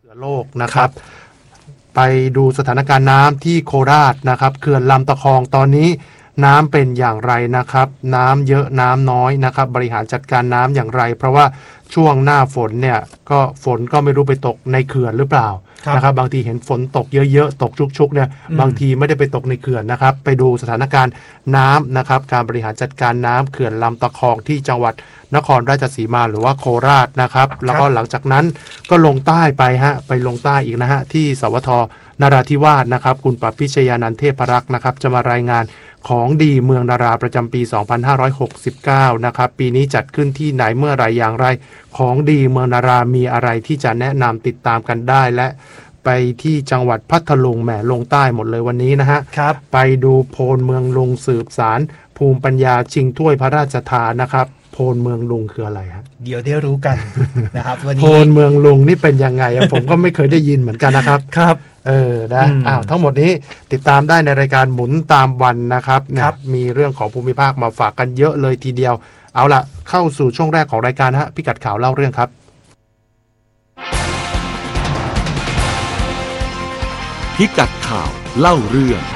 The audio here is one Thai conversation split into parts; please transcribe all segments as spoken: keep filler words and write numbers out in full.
โลกนะครับไปดูสถานการณ์น้ำที่โคราชนะครับเขื่อนลำตะคองตอนนี้น้ำเป็นอย่างไรนะครับน้ำเยอะน้ำน้อยนะครับบริหารจัดการน้ำอย่างไรเพราะว่าช่วงหน้าฝนเนี่ยก็ฝนก็ไม่รู้ไปตกในเขื่อนหรือเปล่านะครับบางทีเห็นฝนตกเยอะๆตกชุกๆเนี่ยบางทีไม่ได้ไปตกในเขื่อนนะครับไปดูสถานการณ์น้ำนะครับการบริหารจัดการน้ำเขื่อนลำตะคองที่จังหวัดนครราชสีมาหรือว่าโคราชนะครับแล้วก็หลังจากนั้นก็ลงใต้ไปฮะไปลงใต้อีกนะฮะที่สวทนราธิวาสนะครับคุณปพิชยานันท์เทพรักษ์นะครับจะมารายงานของดีเมืองนาราประจำปีสองพันห้าร้อยหกสิบเก้านะครับปีนี้จัดขึ้นที่ไหนเมื่อไรอย่างไรของดีเมืองนารามีอะไรที่จะแนะนำติดตามกันได้และไปที่จังหวัดพัทลุงแหมลงใต้หมดเลยวันนี้นะฮะไปดูโพลเมืองลุงสืบสารภูมิปัญญาชิงถ้วยพระราชทานนะครับโพลเมืองลุงคืออะไรฮะเดี๋ยวได้รู้กันนะครับวันนี้โพลเมืองลุงนี่เป็นยังไง ผมก็ไม่เคยได้ยินเหมือนกันนะครับครับเออนะอ้าวทั้งหมดนี้ติดตามได้ในรายการหมุนตามวันนะครับนะมีเรื่องของภูมิภาคมาฝากกันเยอะเลยทีเดียวเอาล่ะเข้าสู่ช่วงแรกของรายการฮะพิกัดข่าวเล่าเรื่องครับพิกัดข่าวเล่าเรื่อง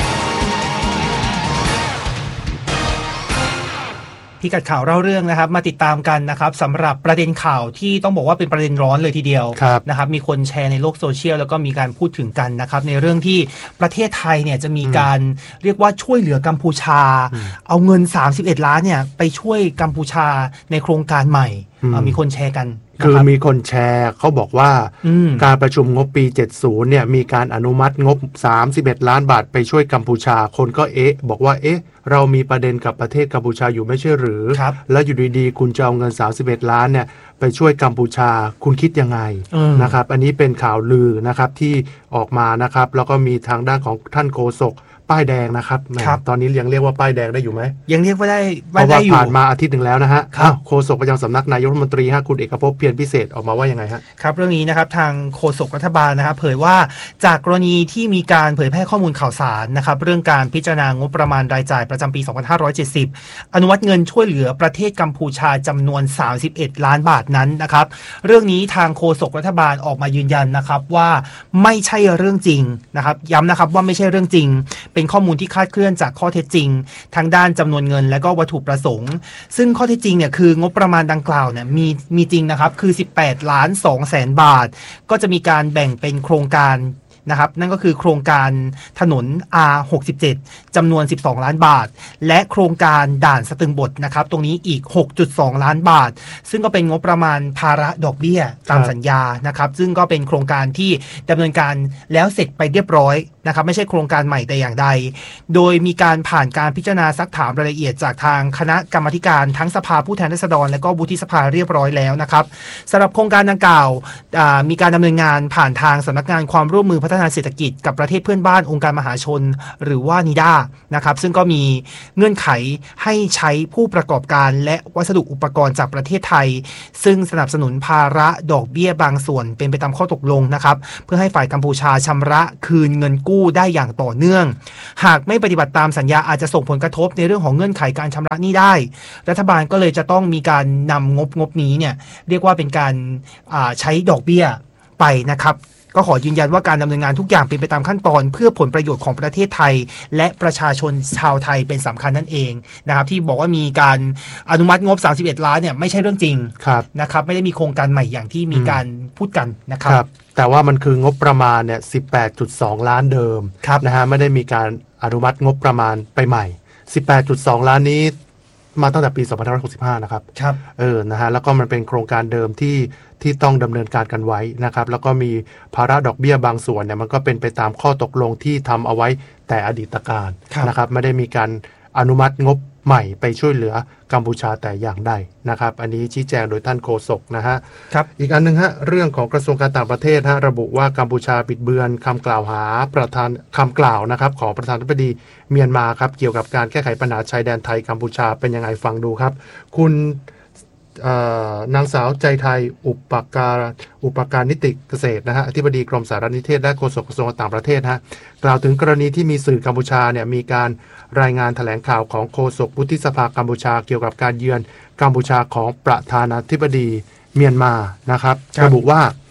พิกัดข่าวเล่าเรื่องนะครับมาติดตามกันนะครับสำหรับประเด็นข่าวที่ต้องบอกว่าเป็นประเด็นร้อนเลยทีเดียวนะครับมีคนแชร์ในโลกโซเชียลแล้วก็มีการพูดถึงกันนะครับในเรื่องที่ประเทศไทยเนี่ยจะมีการเรียกว่าช่วยเหลือกัมพูชาเอาเงินสามสิบเอ็ดล้านเนี่ยไปช่วยกัมพูชาในโครงการใหม่มีคนแชร์กันคือมีคนแชร์เขาบอกว่าการประชุมงบปีเจ็ดสิบเนี่ยมีการอนุมัติงบสามสิบเอ็ดล้านบาทไปช่วยกัมพูชาคนก็เอ๊ะบอกว่าเอ๊ะเรามีประเด็นกับประเทศกัมพูชาอยู่ไม่ใช่หรือแล้วอยู่ดีๆคุณจะเอาเงินสามสิบเอ็ดล้านเนี่ยไปช่วยกัมพูชาคุณคิดยังไงนะครับอันนี้เป็นข่าวลือนะครับที่ออกมานะครับแล้วก็มีทางด้านของท่านโฆษกป้ายแดงนะครับตอนนี้ยังเรียกว่าป้ายแดงได้อยู่ไหมยังเรียกว่าได้เพราะว่าผ่านมาอาทิตย์หนึ่งแล้วนะฮะโฆษกประจำสำนักนายกรัฐมนตรีฮะคุณเอกภพเพียรพิเศษออกมาว่ายังไงฮะครับเรื่องนี้นะครับทางโฆษกรัฐบาลนะครับเผยว่าจากกรณีที่มีการเผยแพร่ข้อมูลข่าวสารนะครับเรื่องการพิจารณางบประมาณรายจ่ายประจำปีสองพันห้าร้อยเจ็ดสิบอนุมัติเงินช่วยเหลือประเทศกัมพูชาจำนวนสามสิบเอ็ดล้านบาทนั้นนะครับเรื่องนี้ทางโฆษกรัฐบาลออกมายืนยันนะครับว่าไม่ใช่เรื่องจริงนะครับย้ำนะครับว่าไม่ใช่เรื่องจริงเป็นข้อมูลที่คาดเคลื่อนจากข้อเท็จจริงทางด้านจำนวนเงินและก็วัตถุประสงค์ซึ่งข้อเท็จจริงเนี่ยคืองบประมาณดังกล่าวเนี่ยมีมีจริงนะครับคือสิบแปดล้านสองแสนบาทก็จะมีการแบ่งเป็นโครงการนะครับนั่นก็คือโครงการถนน อาร์ หกสิบเจ็ด จำนวนสิบสองล้านบาทและโครงการด่านสตึงบทนะครับตรงนี้อีก หกจุดสองล้านบาทซึ่งก็เป็นงบประมาณภาระดอกเบี้ยตามสัญญานะครับซึ่งก็เป็นโครงการที่ดำเนินการแล้วเสร็จไปเรียบร้อยนะครับไม่ใช่โครงการใหม่แต่อย่างใดโดยมีการผ่านการพิจารณาซักถามรายละเอียดจากทางคณะกรรมาธิการทั้งสภาผู้แทนราษฎรและก็วุฒิสภาเรียบร้อยแล้วนะครับสำหรับโครงการดังกล่าวมีการดำเนินงานผ่านทางสำนักงานความร่วมมือพัฒนาเศรษฐกิจกับประเทศเพื่อนบ้านองค์การมหาชนหรือว่านิด้านะครับซึ่งก็มีเงื่อนไขให้ใช้ผู้ประกอบการและวัสดุอุปกรณ์จากประเทศไทยซึ่งสนับสนุนภาระดอกเบี้ยบางส่วนเป็นไปตามข้อตกลงนะครับเพื่อให้ฝ่ายกัมพูชาชำระคืนเงินกู้ได้อย่างต่อเนื่องหากไม่ปฏิบัติตามสัญญาอาจจะส่งผลกระทบในเรื่องของเงื่อนไขการชำระหนี้ได้รัฐบาลก็เลยจะต้องมีการนำงบงบนี้เนี่ยเรียกว่าเป็นการใช้ดอกเบี้ยไปนะครับก็ขอยืนยันว่าการดำเนินงานทุกอย่างเป็นไปตามขั้นตอนเพื่อผลประโยชน์ของประเทศไทยและประชาชนชาวไทยเป็นสำคัญนั่นเองนะครับที่บอกว่ามีการอนุมัติงบสามสิบเอ็ดล้านเนี่ยไม่ใช่เรื่องจริงนะครับไม่ได้มีโครงการใหม่อย่างที่มีการพูดกันนะครับแต่ว่ามันคืองบประมาณเนี่ย สิบแปดจุดสอง ล้านเดิมนะฮะไม่ได้มีการอนุมัติงบประมาณไปใหม่ สิบแปดจุดสอง ล้านนี้มาตั้งแต่ปีสองพันห้าร้อยหกสิบห้านะครับครับเออนะฮะแล้วก็มันเป็นโครงการเดิมที่ที่ต้องดำเนินการกันไว้นะครับแล้วก็มีภาระดอกเบี้ยบางส่วนเนี่ยมันก็เป็นไปตามข้อตกลงที่ทำเอาไว้แต่อดีตการนะครับไม่ได้มีการอนุมัติงบใหม่ไปช่วยเหลือกัมพูชาแต่อย่างใดนะครับอันนี้ชี้แจงโดยท่านโฆษกนะฮะครับอีกอันนึงฮะเรื่องของกระทรวงการต่างประเทศฮะระบุว่ากัมพูชาบิดเบือนคำกล่าวหาประธานคำกล่าวนะครับของประธานาธิบดีเมียนมาครับเกี่ยวกับการแก้ไขปัญหาชายแดนไทยกัมพูชาเป็นยังไงฟังดูครับคุณนางสาวใจไทยอุปการอุปการนิติเกษตรนะฮะอธิบดีกรมสารนิเทศและโฆษกกระทรวงต่างประเทศฮะกล่าวถึงกรณีที่มีสื่อกัมพูชาเนี่ยมีการรายงานแถลงข่าวของโฆษกวุฒิสภากัมพูชาเกี่ยวกับการเยือนกัมพูชาของประธานาธิบดีเมียนมานะครับระบุว่า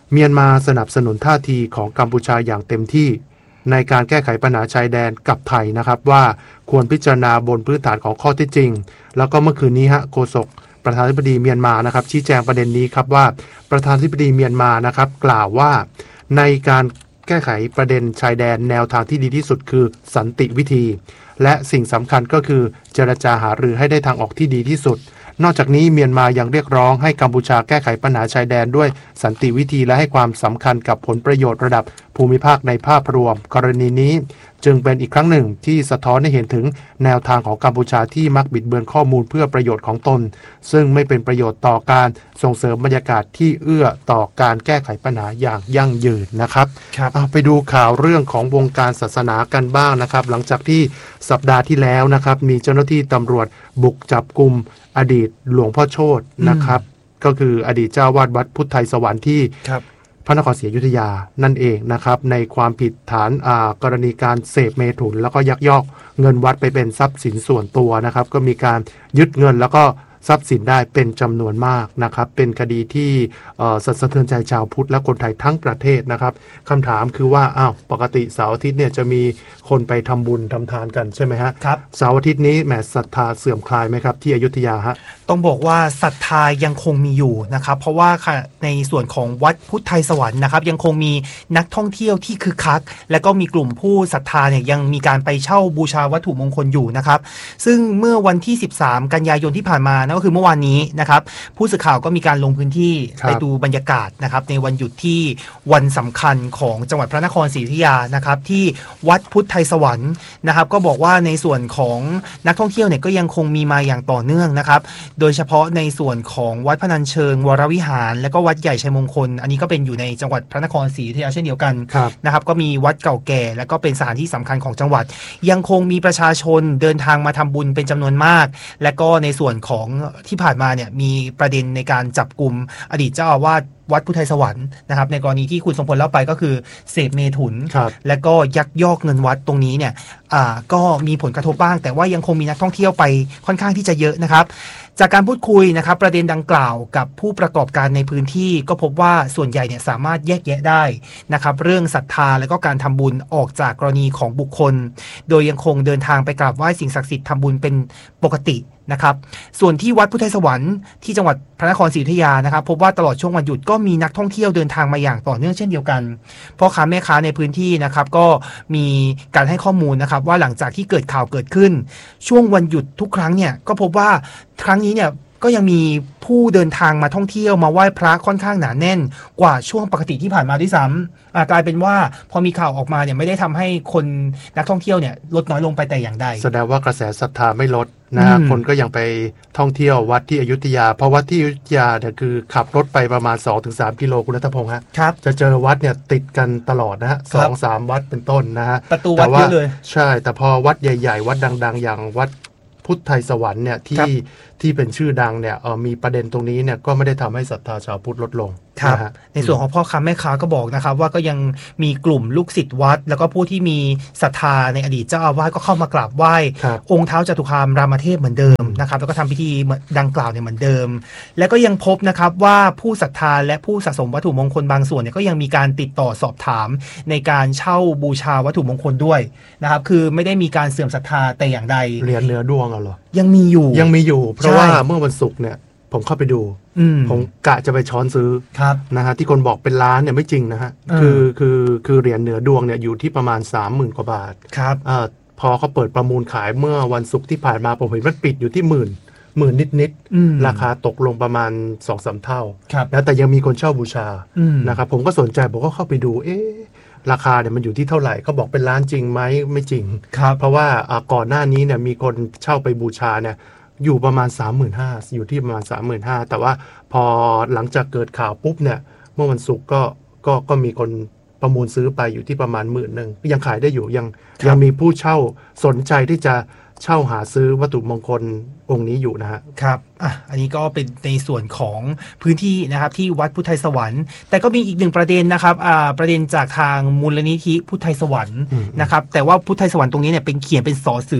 เมียนมาสนับสนุนท่าทีของกัมพูชาอย่างเต็มที่ในการแก้ไขปัญหาชายแดนกับไทยนะครับว่าควรพิจารณาบนพื้นฐานของข้อเท็จจริงแล้วก็เมื่อคืนนี้ฮะโฆษกประธานาธิบดีเมียนมานะครับชี้แจงประเด็นนี้ครับว่าประธานาธิบดีเมียนมานะครับกล่าวว่าในการแก้ไขประเด็นชายแดนแนวทางที่ดีที่สุดคือสันติวิธีและสิ่งสำคัญก็คือเจรจาหารือให้ได้ทางออกที่ดีที่สุดนอกจากนี้เมียนมายังเรียกร้องให้กัมพูชาแก้ไขปัญหาชายแดนด้วยสันติวิธีและให้ความสำคัญกับผลประโยชน์ระดับภูมิภาคในภาพรวมกรณีนี้จึงเป็นอีกครั้งหนึ่งที่สะท้อนให้เห็นถึงแนวทางของกัมพูชาที่มักบิดเบือนข้อมูลเพื่อประโยชน์ของตนซึ่งไม่เป็นประโยชน์ต่อการส่งเสริมบรรยากาศที่เอื้อต่อการแก้ไขปัญหาอย่างยั่งยืนนะครับครับไปดูข่าวเรื่องของวงการศาสนากันบ้างนะครับหลังจากที่สัปดาห์ที่แล้วนะครับมีเจ้าหน้าที่ตำรวจบุกจับกุมอดีตหลวงพ่อโชตินะครับก็คืออดีตเจ้าวาดวัดพุทธไทยสวรรค์ที่พระนครศรีอยุธยานั่นเองนะครับในความผิดฐานกรณีการเสพเมถุนแล้วก็ยักยอกเงินวัดไปเป็นทรัพย์สินส่วนตัวนะครับก็มีการยึดเงินแล้วก็ทรัพย์สินได้เป็นจำนวนมากนะครับเป็นคดีที่สะเทือนใจชาวพุทธและคนไทยทั้งประเทศนะครับคำถามคือว่าอ้าวปกติเสาร์อาทิตย์เนี่ยจะมีคนไปทำบุญทำทานกันใช่ไหมฮะครับเสาร์อาทิตย์นี้แหมศรัทธาเสื่อมคลายไหมครับที่อยุธยาฮะต้องบอกว่าศรัทธายังคงมีอยู่นะครับเพราะว่าในส่วนของวัดพุทธไทยสวรรค์นะครับยังคงมีนักท่องเที่ยวที่คึกคักและก็มีกลุ่มผู้ศรัทธาเนี่ยยังมีการไปเช่าบูชาวัตถุมงคลอยู่นะครับซึ่งเมื่อวันที่สิบสามกันยายนที่ผ่านมานั่นก็คือเมื่อวานนี้นะครับผู้สื่อข่าวก็มีการลงพื้นที่ไปดูบรรยากาศนะครับในวันหยุดที่วันสำคัญของจังหวัดพระนครศรีอยุธยานะครับที่วัดพุทธไทยสวรรค์นะครับก็บอกว่าในส่วนของนักท่องเที่ยวเนี่ยก็ยังคงมีมาอย่างต่อเนื่องนะครับโดยเฉพาะในส่วนของวัดพนัญเชิงวรวิหารและก็วัดใหญ่ชัยมงคลอันนี้ก็เป็นอยู่ในจังหวัดพระนครศรีอยุธยาเช่นเดียวกันนะครับก็มีวัดเก่าแก่และก็เป็นสถานที่สำคัญของจังหวัดยังคงมีประชาชนเดินทางมาทำบุญเป็นจำนวนมากและก็ในส่วนของที่ผ่านมาเนี่ยมีประเด็นในการจับกุมอดีตเจ้าอาวาสวัดพุทธไทยสวรรค์นะครับในกรณีที่คุณทรงพลเล่าไปก็คือเสพเมถุนและก็ยักยอกเงินวัดตรงนี้เนี่ยอ่าก็มีผลกระทบบ้างแต่ว่ายังคงมีนักท่องเที่ยวไปค่อนข้างที่จะเยอะนะครับจากการพูดคุยนะครับประเด็นดังกล่าวกับผู้ประกอบการในพื้นที่ก็พบว่าส่วนใหญ่เนี่ยสามารถแยกแยะได้นะครับเรื่องศรัทธาและก็การทำบุญออกจากกรณีของบุคคลโดยยังคงเดินทางไปกราบไหว้สิ่งศักดิ์สิทธิ์ทำบุญเป็นปกตินะครับส่วนที่วัดพุทธไทยสวรรค์ที่จังหวัดพระนครศรีอยุธยานะครับพบว่าตลอดช่วงวันหยุดก็มีนักท่องเที่ยวเดินทางมาอย่างต่อเนื่องเช่นเดียวกันพ่อค้าแม่ค้าในพื้นที่นะครับก็มีการให้ข้อมูลนะครับว่าหลังจากที่เกิดข่าวเกิดขึ้นช่วงวันหยุดทุกครั้งเนี่ยก็พบว่าครั้งนี้เนี่ยก็ยังมีผู้เดินทางมาท่องเที่ยวมาไหว้พระค่อนข้างหนาแน่นกว่าช่วงปกติที่ผ่านมาด้วยซ้ำกลายเป็นว่าพอมีข่าวออกมาเนี่ยไม่ได้ทำให้คนนักท่องเที่ยวเนี่ยลดน้อยลงไปแต่อย่างใดแสดงว่ากระแสศรัทธาไม่ลดนะฮะคนก็ยังไปท่องเที่ยววัดที่อยุธยาเพราะวัดที่อยุธยาเนี่ยคือขับรถไปประมาณ สองถึงสาม กิโลคุณณัฐพงษ์ฮะจะเจอวัดเนี่ยติดกันตลอดนะฮะ สองถึงสาม วัดเป็นต้นนะฮะประตูวัดเยอะเลยใช่แต่พอวัดใหญ่ๆวัดดังๆอย่างวัดพุทธไทยสวรรค์เนี่ยที่ที่เป็นชื่อดังเนี่ยเออมีประเด็นตรงนี้เนี่ยก็ไม่ได้ทำให้ศรัทธาชาวพุทธลดลงครับในส่วนของพ่อค้าแม่ค้าก็บอกนะครับว่าก็ยังมีกลุ่มลูกศิษย์วัดแล้วก็ผู้ที่มีศรัทธาในอดีตเจ้าอาวาสก็เข้ามากราบไหว้องค์เท้าจตุคามรามเทพเหมือนเดิมนะครับแล้วก็ทำพิธีดังกล่าวเนี่ยเหมือนเดิมและก็ยังพบนะครับว่าผู้ศรัทธาและผู้สะสมวัตถุมงคลบางส่วนเนี่ยก็ยังมีการติดต่อสอบถามในการเช่าบูชาวัตถุมงคลด้วยนะครับคือไม่ได้มีการเสื่อมศรัทธาแต่อย่างใดเหรียญเนื้อดวงเหรอยังมีอยู่ยังมีอยู่เพราะว่าเมื่อวันศุกร์เนี่ยผมเข้าไปดูผมกะจะไปช้อนซื้อนะฮะที่คนบอกเป็นล้านเนี่ยไม่จริงนะฮะคือคือคือเหรียญเหนือดวงเนี่ยอยู่ที่ประมาณ สามหมื่น กว่าบาทครับอ่าพอเขาเปิดประมูลขายเมื่อวันศุกร์ที่ผ่านมาผมเห็นมันปิดอยู่ที่หมื่นหมื่นนิดๆราคาตกลงประมาณ สองถึงสาม เท่าแล้วแต่ยังมีคนเช่าบูชานะครับผมก็สนใจผมก็เข้าไปดูเอ๊ะราคาเนี่ยมันอยู่ที่เท่าไหร่เขาบอกเป็นล้านจริงไหมไม่จริงเพราะว่าก่อนหน้านี้เนี่ยมีคนเช่าไปบูชาเนี่ยอยู่ประมาณ สามหมื่นห้าพัน อยู่ที่ประมาณ สามหมื่นห้าพัน แต่ว่าพอหลังจากเกิดข่าวปุ๊บเนี่ยเมื่อวันศุกร์ก็ก็ก็มีคนประมูลซื้อไปอยู่ที่ประมาณหมื่นนึงยังขายได้อยู่ยังยังมีผู้เช่าสนใจที่จะเช่าหาซื้อวัตถุมงคลองค์นี้อยู่นะฮะครับอ่ะอันนี้ก็เป็นในส่วนของพื้นที่นะครับที่วัดพุทธไทยสวรรค์แต่ก็มีอีกหนึ่งประเด็นนะครับอ่าประเด็นจากทางมูลนิธิพุทธไทยสวรรค์นะครับแต่ว่าพุทธไทยสวรรค์ตรงนี้เนี่ยเป็นเขียนเป็นสอเสือ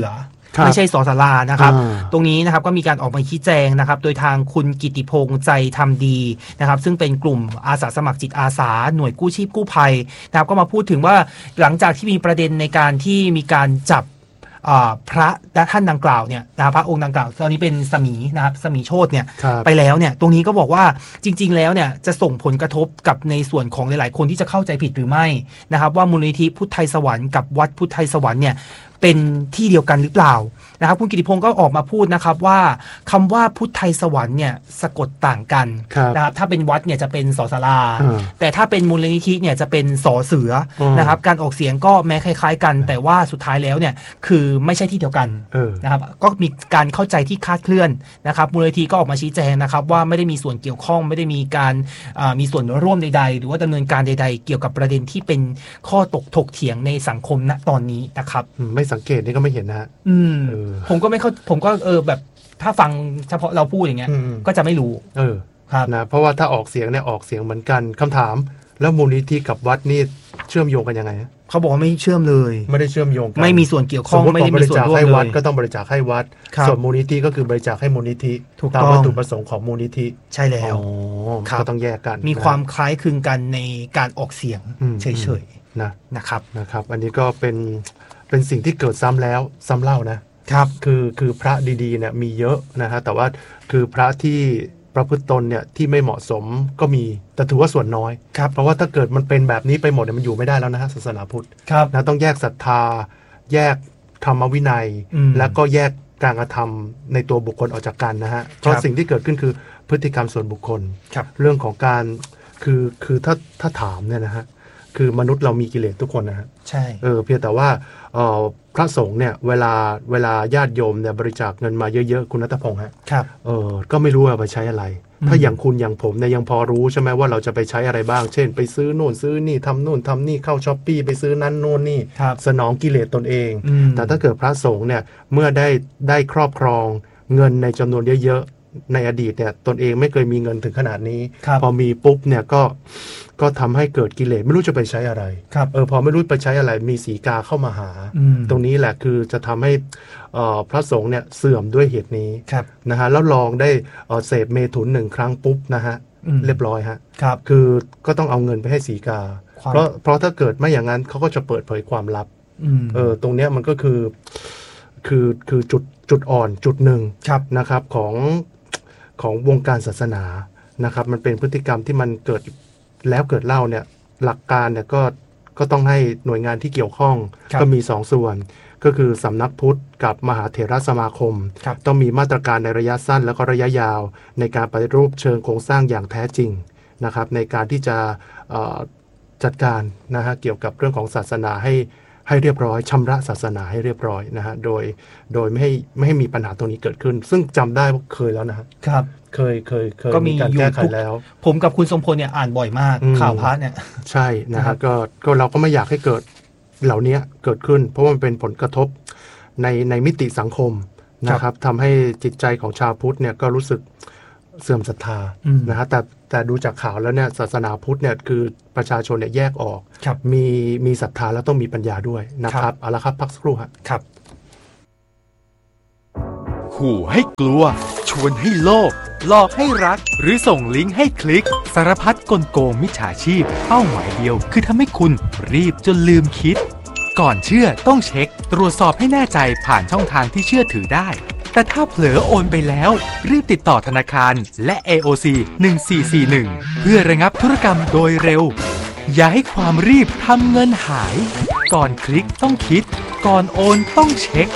ไม่ใช่สสลานะครับอ่าตรงนี้นะครับก็มีการออกมาชี้แจงนะครับโดยทางคุณกิติพงษ์ใจทำดีนะครับซึ่งเป็นกลุ่มอาสาสมัครจิตอาสาหน่วยกู้ชีพกู้ภัยนะครับก็มาพูดถึงว่าหลังจากที่มีประเด็นในการที่มีการจับพระท่านดังกล่าวเนี่ยนะพระองค์ดังกล่าวตอนนี้เป็นสมีนะครับสมีโชติเนี่ยไปแล้วเนี่ยตรงนี้ก็บอกว่าจริงๆแล้วเนี่ยจะส่งผลกระทบกับในส่วนของหลายๆคนที่จะเข้าใจผิดหรือไม่นะครับว่ามูลนิธิพุทธไทยสวรรค์กับวัดพุทธไทยสวรรค์เนี่ยเป็นที่เดียวกันหรือเปล่านะครับคุณกิติพงศ์ก็ออกมาพูดนะครับว่าคำว่าพุทธไทยสวรรค์เนี่ยสะกดต่างกันนะครับถ้าเป็นวัดเนี่ยจะเป็นสอสลาแต่ถ้าเป็นมูลนิธิเนี่ยจะเป็นสอเสือนะครับการออกเสียงก็แม้คล้ายๆกันแต่ว่าสุดท้ายแล้วเนี่ยคือไม่ใช่ที่เดียวกันนะครับก็มีการเข้าใจที่คลาดเคลื่อนนะครับมูลนิธิก็ออกมาชี้แจงนะครับว่าไม่ได้มีส่วนเกี่ยวข้องไม่ได้มีการมีส่วนร่วมใดๆหรือว่าดำเนินการใดๆเกี่ยวกับประเด็นที่เป็นข้อตกถกเถียงในสังคมณตอนนี้นะครับไม่สังเกตนี่ก็ไม่เห็นนะฮะอืมผมก็ไม่เข้าผมก็เออแบบถ้าฟังเฉพาะเราพูดอย่างเงี้ยก็จะไม่รู้เออครับนะเพราะว่าถ้าออกเสียงเนี่ยออกเสียงเหมือนกันคำถามแล้วมูลนิธิกับวัดนี่เชื่อมโยงกันยังไงเขาบอกว่าไม่เชื่อมเลยไม่ได้เชื่อมโยงกันไม่มีส่วนเกี่ยวข้องไม่ได้มีส่วนร่วมเลยวัดก็ต้องบริจาคให้วัดส่วนมูลนิธิก็คือบริจาคให้มูลนิธิตามวัตถุประสงค์ของมูลนิธิใช่แล้วก็ต้องแยกกันมีความคล้ายคลึงกันในการออกเสียงเฉยๆนะนะครับนะครับอันนี้ก็เป็นเป็นสิ่งที่เกิดซ้ำแล้วซ้ำเล่านะครับคือคือพระดีๆเนี่ยมีเยอะนะฮะแต่ว่าคือพระที่ประพฤติตนเนี่ยที่ไม่เหมาะสมก็มีแต่ถือว่าส่วนน้อยเพราะว่าถ้าเกิดมันเป็นแบบนี้ไปหมดเนี่ยมันอยู่ไม่ได้แล้วนะฮะศาสนาพุทธนะต้องแยกศรัทธาแยกธรรมวินัยแล้วก็แยกการกระทำในตัวบุคคลออกจากกันนะฮะเพราะสิ่งที่เกิดขึ้นคือพฤติกรรมส่วนบุคคลเรื่องของการคือคือถ้าถ้าถามเนี่ยนะฮะคือมนุษย์เรามีกิเลสทุกคนนะฮะใช่เออเพียงแต่ว่าเออพระสงฆ์เนี่ยเวลาเวลาญาติโยมเนี่ยบริจาคเงินมาเยอะๆคุณณัฐพงษ์ฮะครับเออก็ไม่รู้ว่าไปใช้อะไรถ้าอย่างคุณอย่างผมเนี่ยยังพอรู้ใช่ไหมว่าเราจะไปใช้อะไรบ้างเช่นไปซื้อโน่นซื้อนี่ทำโน่นทำนี่เข้าช้อปปี้ไปซื้อนั่นโน่นนี่สนองกิเลสตนเองแต่ถ้าเกิดพระสงฆ์เนี่ยเมื่อได้ได้ครอบครองเงินในจำนวนเยอะๆในอดีตเนี่ยตนเองไม่เคยมีเงินถึงขนาดนี้พอมีปุ๊บเนี่ยก็ก็ทำให้เกิดกิเลสไม่รู้จะไปใช้อะไรเออพอไม่รู้ไปใช้อะไรมีสีกาเข้ามาหาตรงนี้แหละคือจะทำให้พระสงฆ์เนี่ยเสื่อมด้วยเหตุนี้นะฮะแล้วลองได้เสพเมถุนหนึ่งครั้งปุ๊บนะฮะเรียบร้อยฮะคือก็ต้องเอาเงินไปให้สีกาเพราะเพราะถ้าเกิดไม่อย่างนั้นเขาก็จะเปิดเผยความลับเออตรงเนี้ยมันก็คือคือคือจุดจุดอ่อนจุดหนึ่งนะครับของของวงการศาสนานะครับมันเป็นพฤติกรรมที่มันเกิดแล้วเกิดเล่าเนี่ยหลักการเนี่ยก็ก็ต้องให้หน่วยงานที่เกี่ยวข้องก็มีสองส่วนก็คือสำนักพุทธกับมหาเถรสมาคมต้องมีมาตรการในระยะสั้นแล้วก็ระยะยาวในการปฏิรูปเชิงโครงสร้างอย่างแท้จริงนะครับในการที่จะจัดการนะฮะเกี่ยวกับเรื่องของศาสนาให้ให้เรียบร้อยชำระศาสนาให้เรียบร้อยนะฮะโดยโดยไม่ให้ไม่ให้มีปัญหาตรงนี้เกิดขึ้นซึ่งจำได้ว่าเคยแล้วนะครับเคยเคยเคยมีการแก้ไขแล้วผมกับคุณสมพลเนี่ยอ่านบ่อยมากข่าวพระเนี่ยใช่นะฮะก็ก็เราก็ไม่อยากให้เกิดเหล่านี้เกิดขึ้นเพราะว่ามันเป็นผลกระทบในในมิติสังคมนะครับทำให้จิตใจของชาวพุทธเนี่ยก็รู้สึกเสื่อมศรัทธานะฮะแต่แต่ดูจากข่าวแล้วเนี่ยศาสนาพุทธเนี่ยคือประชาชนเนี่ยแยกออกมีมีศรัทธาแล้วต้องมีปัญญาด้วยนะครับเอาละครับพักสักครู่ครับขู่ให้กลัวชวนให้โลภหลอกให้รักหรือส่งลิงก์ให้คลิกสารพัดกลโกงมิจฉาชีพเป้าหมายเดียวคือทำให้คุณรีบจนลืมคิดก่อนเชื่อต้องเช็คตรวจสอบให้แน่ใจผ่านช่องทางที่เชื่อถือได้แต่ถ้าเผลอโอนไปแล้วรีบติดต่อธนาคารและ เอ โอ ซี หนึ่งสี่สี่หนึ่งเพื่อระงับธุรกรรมโดยเร็วอย่าให้ความรีบทำเงินหายก่อนคลิกต้องคิดก่อนโอนต้องเช็ค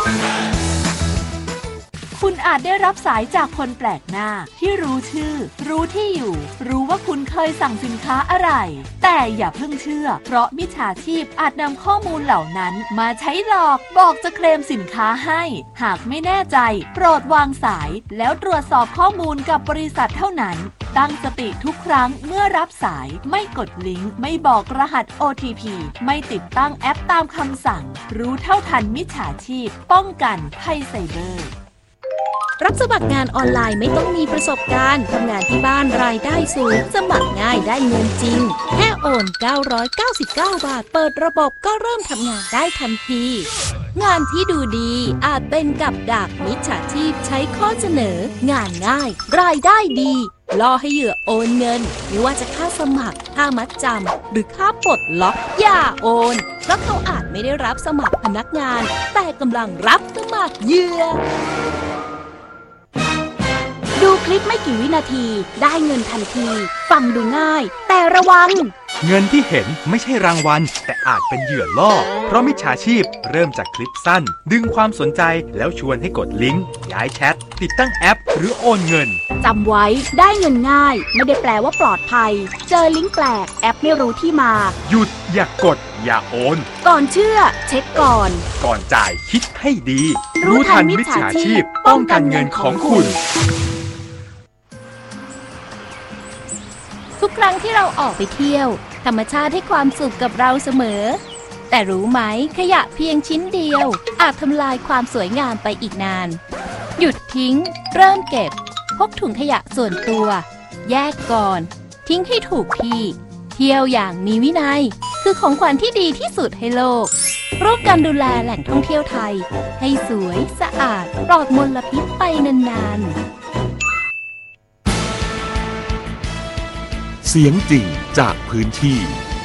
คุณอาจได้รับสายจากคนแปลกหน้าที่รู้ชื่อรู้ที่อยู่รู้ว่าคุณเคยสั่งสินค้าอะไรแต่อย่าเพิ่งเชื่อเพราะมิจฉาชีพอาจนำข้อมูลเหล่านั้นมาใช้หลอกบอกจะเคลมสินค้าให้หากไม่แน่ใจโปรดวางสายแล้วตรวจสอบข้อมูลกับบริษัทเท่านั้นตั้งสติทุกครั้งเมื่อรับสายไม่กดลิงก์ไม่บอกรหัส โอ ที พี ไม่ติดตั้งแอปตามคำสั่งรู้เท่าทันมิจฉาชีพป้องกันภัยไซเบอร์รับสมัครงานออนไลน์ไม่ต้องมีประสบการณ์ทำงานที่บ้านรายได้สูงสมัครง่ายได้เงินจริงแค่โอนเก้าร้อยเก้าสิบเก้าบาทเปิดระบบก็เริ่มทำงานได้ทันทีงานที่ดูดีอาจเป็นกับดักมิจฉาชีพใช้ข้อเสนองานง่ายรายได้ดีล่อให้เหยื่อโอนเงินไม่ว่าจะค่าสมัครค่ามัดจำหรือค่าปลดล็อกอย่าโอนเพราะเขาอาจไม่ได้รับสมัครพนักงานแต่กำลังรับสมัครเหยื่อดูคลิปไม่กี่วินาทีได้เงินทันทีฟังดูง่ายแต่ระวังเงินที่เห็นไม่ใช่รางวัลแต่อาจเป็นเหยื่อล่อเพราะมิจฉาชีพเริ่มจากคลิปสั้นดึงความสนใจแล้วชวนให้กดลิงก์ย้ายแชทติดตั้งแอปหรือโอนเงินจำไว้ได้เงินง่ายไม่ได้แปลว่าปลอดภัยเจอลิงก์แปลกแอปไม่รู้ที่มาหยุดอย่ากกดอย่าโอนก่อนเชื่อเช็คก่อนก่อนจ่ายคิดให้ดีรู้ทันมิจฉาชีพป้องกันเงินของคุณทุกครั้งที่เราออกไปเที่ยวธรรมชาติให้ความสุขกับเราเสมอแต่รู้ไหมขยะเพียงชิ้นเดียวอาจทำลายความสวยงามไปอีกนานหยุดทิ้งเริ่มเก็บพกถุงขยะส่วนตัวแยกก่อนทิ้งให้ถูกที่เที่ยวอย่างมีวินัยคือของขวัญที่ดีที่สุดให้โลกร่วมกันดูแลแหล่งท่องเที่ยวไทยให้สวยสะอาดปลอดมลพิษไปนานๆเสียงจริงจากพื้นที่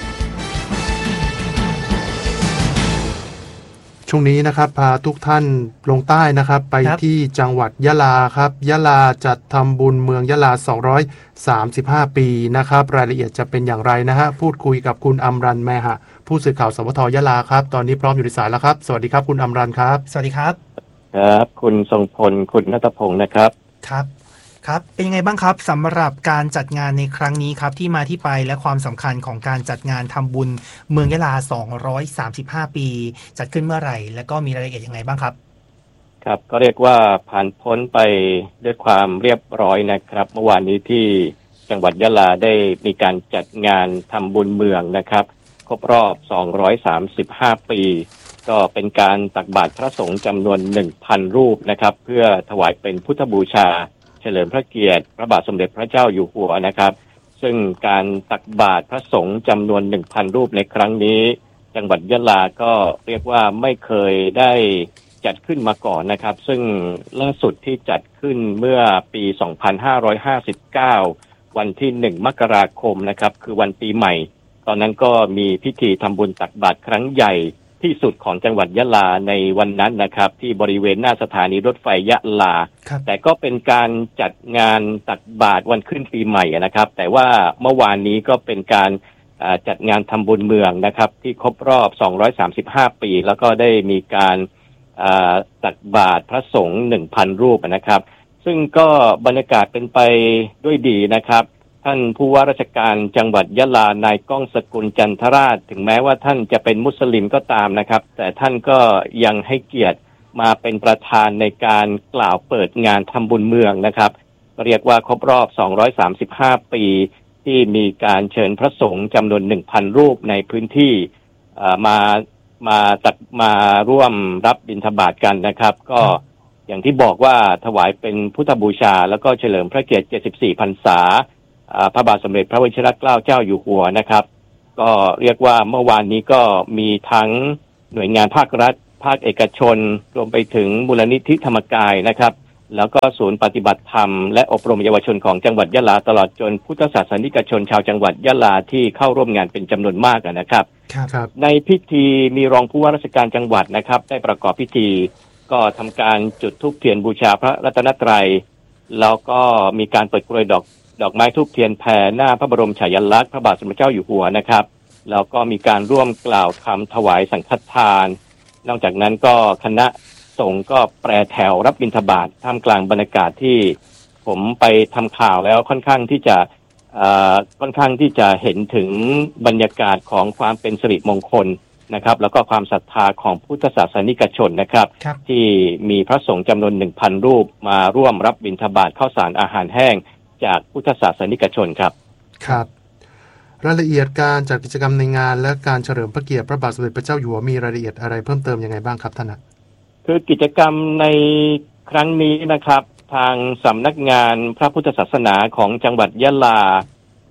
ช่วงนี้นะครับพาทุกท่านลงใต้นะครับไปที่จังหวัดยะลาครับยะลาจัดทำบุญเมืองยะลาสองร้อยสามสิบห้าปีนะครับรายละเอียดจะเป็นอย่างไรนะฮะพูดคุยกับคุณอำรันแมหะผู้สื่อข่าวสวทยะลาครับตอนนี้พร้อมอยู่ในสายแล้วครับสวัสดีครับคุณอำรันครับสวัสดีครับครับคุณทรงพลคุณณัฐพงศ์นะครับครับครับเป็นยังไงบ้างครับสำหรับการจัดงานในครั้งนี้ครับที่มาที่ไปและความสำคัญของการจัดงานทำบุญเมืองยะลาสองร้อยสามสิบห้าปีจัดขึ้นเมื่อไหร่และก็มีรายละเอียดยังไงบ้างครับครับก็เรียกว่าผ่านพ้นไปด้วยความเรียบร้อยนะครับเมื่อวานนี้ที่จังหวัดยะลาได้มีการจัดงานทำบุญเมืองนะครับครบรอบสองร้อยสามสิบห้าปีก็เป็นการตักบาตรพระสงฆ์จำนวน หนึ่งพัน รูปนะครับเพื่อถวายเป็นพุทธบูชาเฉลิมพระเกียรติพระบาทสมเด็จพระเจ้าอยู่หัวนะครับซึ่งการตักบาตรพระสงฆ์จำนวน หนึ่งพัน รูปในครั้งนี้จังหวัดยะลาก็เรียกว่าไม่เคยได้จัดขึ้นมาก่อนนะครับซึ่งล่าสุดที่จัดขึ้นเมื่อปี สองพันห้าร้อยห้าสิบเก้า วันที่หนึ่งมกราคมนะครับคือวันปีใหม่ตอนนั้นก็มีพิธีทำบุญตักบาตรครั้งใหญ่ที่สุดของจังหวัดยะลาในวันนั้นนะครับที่บริเวณหน้าสถานีรถไฟยะลาแต่ก็เป็นการจัดงานตักบาตรวันขึ้นปีใหม่นะครับแต่ว่าเมื่อวานนี้ก็เป็นการจัดงานทำบุญเมืองนะครับที่ครบรอบสองร้อยสามสิบห้าปีแล้วก็ได้มีการตักบาตรพระสงฆ์ หนึ่งพัน รูปนะครับซึ่งก็บรรยากาศเป็นไปด้วยดีนะครับท่านผู้ว่าราชการจังหวัดยะลานายก้องสกุลจันทราชถึงแม้ว่าท่านจะเป็นมุสลิมก็ตามนะครับแต่ท่านก็ยังให้เกียรติมาเป็นประธานในการกล่าวเปิดงานทำบุญเมืองนะครับเรียกว่าครบรอบสองร้อยสามสิบห้าปีที่มีการเชิญพระสงฆ์จำนวน หนึ่งพัน รูปในพื้นที่มามาตักมาร่วมรับบิณฑบาตกันนะครับก็อย่างที่บอกว่าถวายเป็นพุทธบูชาแล้วก็เฉลิมพระเกียรติเจ็ดสิบสี่พรรษาพระบาทสมเด็จพระวชิรเกล้าเจ้าอยู่หัวนะครับก็เรียกว่าเมื่อวานนี้ก็มีทั้งหน่วยงานภาครัฐภาคเอกชนรวมไปถึงมูลนิธิธรรมกายนะครับแล้วก็ศูนย์ปฏิบัติธรรมและอบรมเยาวชนของจังหวัดยะลาตลอดจนพุทธศาสนิกชนชาวจังหวัดยะลาที่เข้าร่วมงานเป็นจำนวนมากนะครับในพิธีมีรองผู้ว่าราชการจังหวัดนะครับได้ประกอบพิธีก็ทำการจุดธูปเทียนบูชาพระรัตนตรัยแล้วก็มีการเปิดกรวยดอกดอกไม้ธูปเทียนแผ่หน้าพระบรมฉายาลักษณ์พระบาทสมเด็จเจ้าอยู่หัวนะครับแล้วก็มีการร่วมกล่าวคำถวายสังฆทานนอกจากนั้นก็คณะสงฆ์ก็แปรแถวรับบิณฑบาตท่ามกลางบรรยากาศที่ผมไปทำข่าวแล้วค่อนข้างที่จะค่อนข้างที่จะเห็นถึงบรรยากาศของความเป็นสิริมงคลนะครับแล้วก็ความศรัทธาของพุทธศาสนิกชนนะครับที่มีพระสงฆ์จำนวน หนึ่งพัน รูปมาร่วมรับบิณฑบาตข้าวสารอาหารแห้งจากพุทธศาสนิกชนครับครับรายละเอียดการจัดกิจกรรมในงานและการเฉลิมพระเกียรติพระบาทสมเด็จพระเจ้าอยู่หัวมีรายละเอียดอะไรเพิ่มเติมยังไงบ้างครับท่านคือกิจกรรมในครั้งนี้นะครับทางสำนักงานพระพุทธศาสนาของจังหวัดยะลา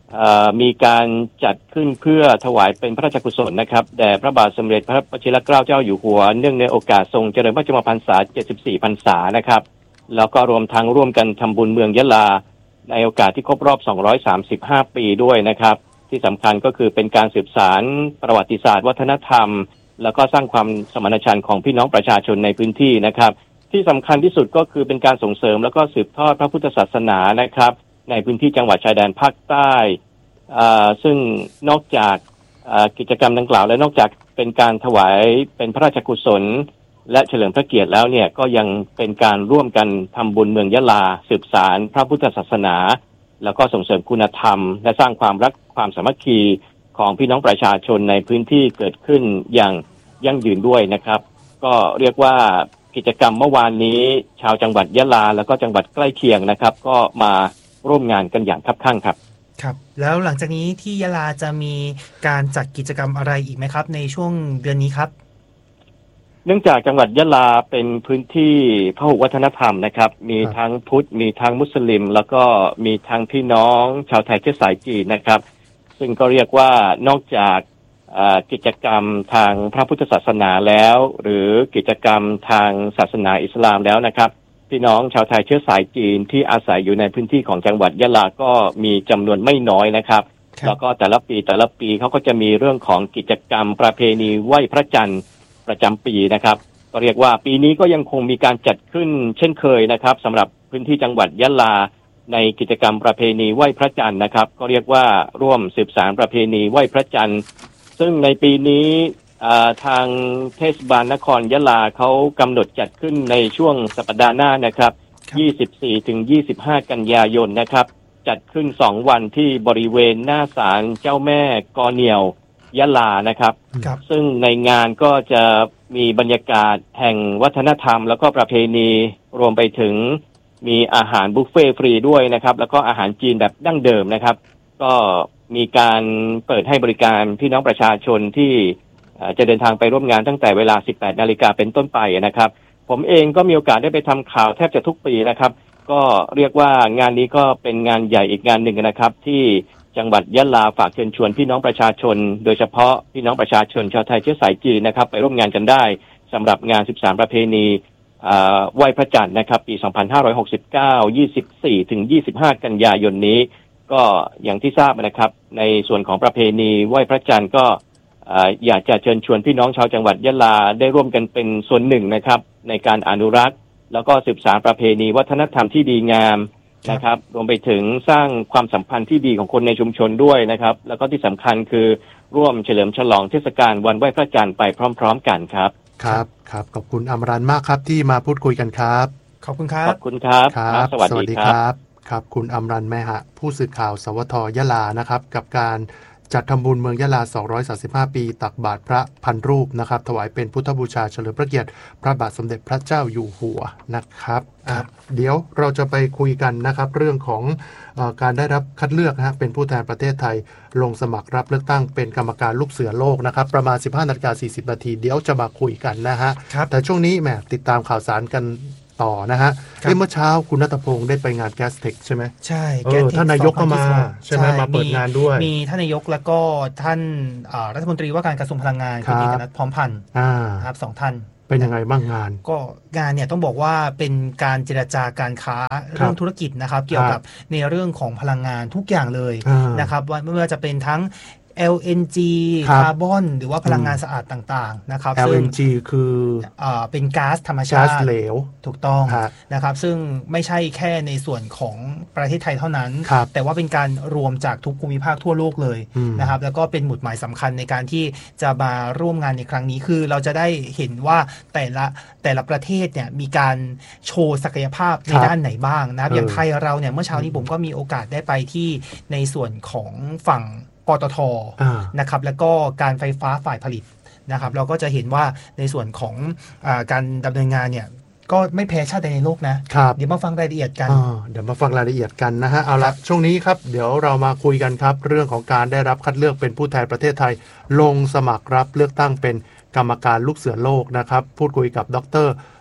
มีการจัดขึ้นเพื่อถวายเป็นพระราชกุศลนะครับแด่พระบาทสมเด็จพระวชิรเกล้าเจ้าอยู่หัวเนื่องในโอกาสทรงเจริญพระชนมพรรษาเจ็ดสิบสี่พรรษานะครับแล้วก็รวมทั้งร่วมกันทำบุญเมืองยะลาในโอกาสที่ครบรอบสองร้อยสามสิบห้าปีด้วยนะครับที่สำคัญก็คือเป็นการสืบสานประวัติศาสตร์วัฒนธรรมแล้วก็สร้างความสมานฉันท์ของพี่น้องประชาชนในพื้นที่นะครับที่สำคัญที่สุดก็คือเป็นการส่งเสริมแล้วก็สืบทอดพระพุทธศาสนานะครับในพื้นที่จังหวัดชายแดนภาคใต้ซึ่งนอกจากกิจกรรมดังกล่าวและนอกจากเป็นการถวายเป็นพระราชกุศลและเฉลิมพระเกียรติแล้วเนี่ยก็ยังเป็นการร่วมกันทำบุญเมืองยะลาสืบสานพระพุทธศาสนาแล้วก็ส่งเสริมคุณธรรมและสร้างความรักความสามัคคีของพี่น้องประชาชนในพื้นที่เกิดขึ้นอย่างยั่งยืนด้วยนะครับก็เรียกว่ากิจกรรมเมื่อวานนี้ชาวจังหวัดยะลาแล้วก็จังหวัดใกล้เคียงนะครับก็มาร่วมงานกันอย่างคับคั่งครับครับแล้วหลังจากนี้ที่ยะลาจะมีการจัดกิจกรรมอะไรอีกไหมครับในช่วงเดือนนี้ครับเนื่องจากจังหวัดยะลาเป็นพื้นที่พหุวัฒนธรรมนะครับมีทั้งพุทธมีทั้งมุสลิมแล้วก็มีทั้งพี่น้องชาวไทยเชื้อสายจีนนะครับซึ่งก็เรียกว่านอกจากกิจกรรมทางพระพุทธศาสนาแล้วหรือกิจกรรมทางศาสนาอิสลามแล้วนะครับพี่น้องชาวไทยเชื้อสายจีนที่อาศัยอยู่ในพื้นที่ของจังหวัดยะลาก็มีจำนวนไม่น้อยนะครับแล้วก็แต่ละปีแต่ละปีเขาก็จะมีเรื่องของกิจกรรมประเพณีไหว้พระจันทร์ประจำปีนะครับก็เรียกว่าปีนี้ก็ยังคงมีการจัดขึ้นเช่นเคยนะครับสำหรับพื้นที่จังหวัดยะลาในกิจกรรมประเพณีไหว้พระจันทร์นะครับก็เรียกว่าร่วมสืบสานประเพณีไหว้พระจันทร์ซึ่งในปีนี้ทางเทศบาลนครยะลาเขากำหนดจัดขึ้นในช่วงสัปดาห์หน้านะครับยี่สิบสี่ถึงยี่สิบห้ากันยายนนะครับจัดขึ้นสองวันที่บริเวณหน้าศาลเจ้าแม่กอเหนี่ยวยะลานะครับซึ่งในงานก็จะมีบรรยากาศแห่งวัฒนธรรมแล้วก็ประเพณีรวมไปถึงมีอาหารบุฟเฟ่ฟรีด้วยนะครับแล้วก็อาหารจีนแบบดั้งเดิมนะครับก็มีการเปิดให้บริการพี่น้องประชาชนที่จะเดินทางไปร่วมงานตั้งแต่เวลา สิบแปดนาฬิกาเป็นต้นไปนะครับผมเองก็มีโอกาสได้ไปทำข่าวแทบจะทุกปีนะครับก็เรียกว่างานนี้ก็เป็นงานใหญ่อีกงานหนึ่งนะครับที่จังหวัดยะลาฝากเชิญชวนพี่น้องประชาชนโดยเฉพาะพี่น้องประชาชนชาวไทยเชื้อสายจีนนะครับไปร่วมงานกันได้สำหรับงานสิบสามประเพณีไหว้พระจันทร์นะครับปีสองพันห้าร้อยหกสิบเก้า ยี่สิบสี่ถึงยี่สิบห้ากันยายนนี้ก็อย่างที่ทราบนะครับในส่วนของประเพณีไหว้พระจันทร์ก็อยากจะเชิญชวนพี่น้องชาวจังหวัดยะลาได้ร่วมกันเป็นส่วนหนึ่งนะครับในการอนุรักษ์แล้วก็สืบสานประเพณีวัฒนธรรมที่ดีงามนะครับรวมไปถึงสร้างความสัมพันธ์ที่ดีของคนในชุมชนด้วยนะครับแล้วก็ที่สำคัญคือร่วมเฉลิมฉลองเทศกาลวันไหว้พระจันทร์ไปพร้อมๆกันครับครับครับขอบคุณอมรันมากครับที่มาพูดคุยกันครับขอบคุณครับขอบคุณครับครับสวัสดีครับครับคุณอมรันแมหะผู้สื่อข่าวสวทยะลานะครับกับการจัดทำบุญเมืองยะลาสองร้อยสามสิบห้าปีตักบาตรพระพันรูปนะครับถวายเป็นพุทธบูชาเฉลิมพระเกียรติพระบาทสมเด็จพระเจ้าอยู่หัวนะครับเดี๋ยวเราจะไปคุยกันนะครับเรื่องของเอ่อการได้รับคัดเลือกนะฮะเป็นผู้แทนประเทศไทยลงสมัครรับเลือกตั้งเป็นกรรมการลูกเสือโลกนะครับประมาณ สิบห้านาฬิกาสี่สิบนาทีเดี๋ยวจะมาคุยกันนะฮะแต่ช่วงนี้แหมติดตามข่าวสารกันต่อนะฮะเมื่อเช้าคุณณัฐพงศ์ได้ไปงานแกสเทคใช่ไหมใช่เออท่านนายกก็มาใช่ไหมมาเปิดงานด้วยมีท่านนายกแล้วก็ท่านรัฐมนตรีว่าการกระทรวงพลังงานคุณเอกนัทพร้อมพันธ์ครับสองท่านเป็นยังไงบ้างงานก็งานเนี่ยต้องบอกว่าเป็นการเจรจาการค้าเรื่องธุรกิจนะครับเกี่ยวกับในเรื่องของพลังงานทุกอย่างเลยนะครับว่าไม่ว่าจะเป็นทั้งแอล เอ็น จี คาร์บอนหรือว่าพลังงานสะอาดต่างๆนะครับแอล เอ็น จี คืออ่าเป็นก๊าซธรรมชาติก๊าซเหลวถูกต้องนะครับซึ่งไม่ใช่แค่ในส่วนของประเทศไทยเท่านั้นแต่ว่าเป็นการรวมจากทุกภูมิภาคทั่วโลกเลยนะครับแล้วก็เป็นหมุดหมายสำคัญในการที่จะมาร่วมงานในครั้งนี้คือเราจะได้เห็นว่าแต่ละแต่ละประเทศเนี่ยมีการโชว์ศักยภาพในด้านไหนบ้างนะครับอย่างไทยเราเนี่ยเมื่อเช้านี้ผมก็มีโอกาสได้ไปที่ในส่วนของฝั่งปตท.นะครับแล้วก็การไฟฟ้าฝ่ายผลิตนะครับเราก็จะเห็นว่าในส่วนของอ่าการดำเนินงานเนี่ยก็ไม่แพ้ชาติใดในโลกนะเดี๋ยวมาฟังรายละเอียดกันเดี๋ยวมาฟังรายละเอียดกันนะฮะเอาละช่วงนี้ครับเดี๋ยวเรามาคุยกันครับเรื่องของการได้รับคัดเลือกเป็นผู้แทนประเทศไทยลงสมัครรับเลือกตั้งเป็นกรรมการลูกเสือโลกนะครับพูดคุยกับดร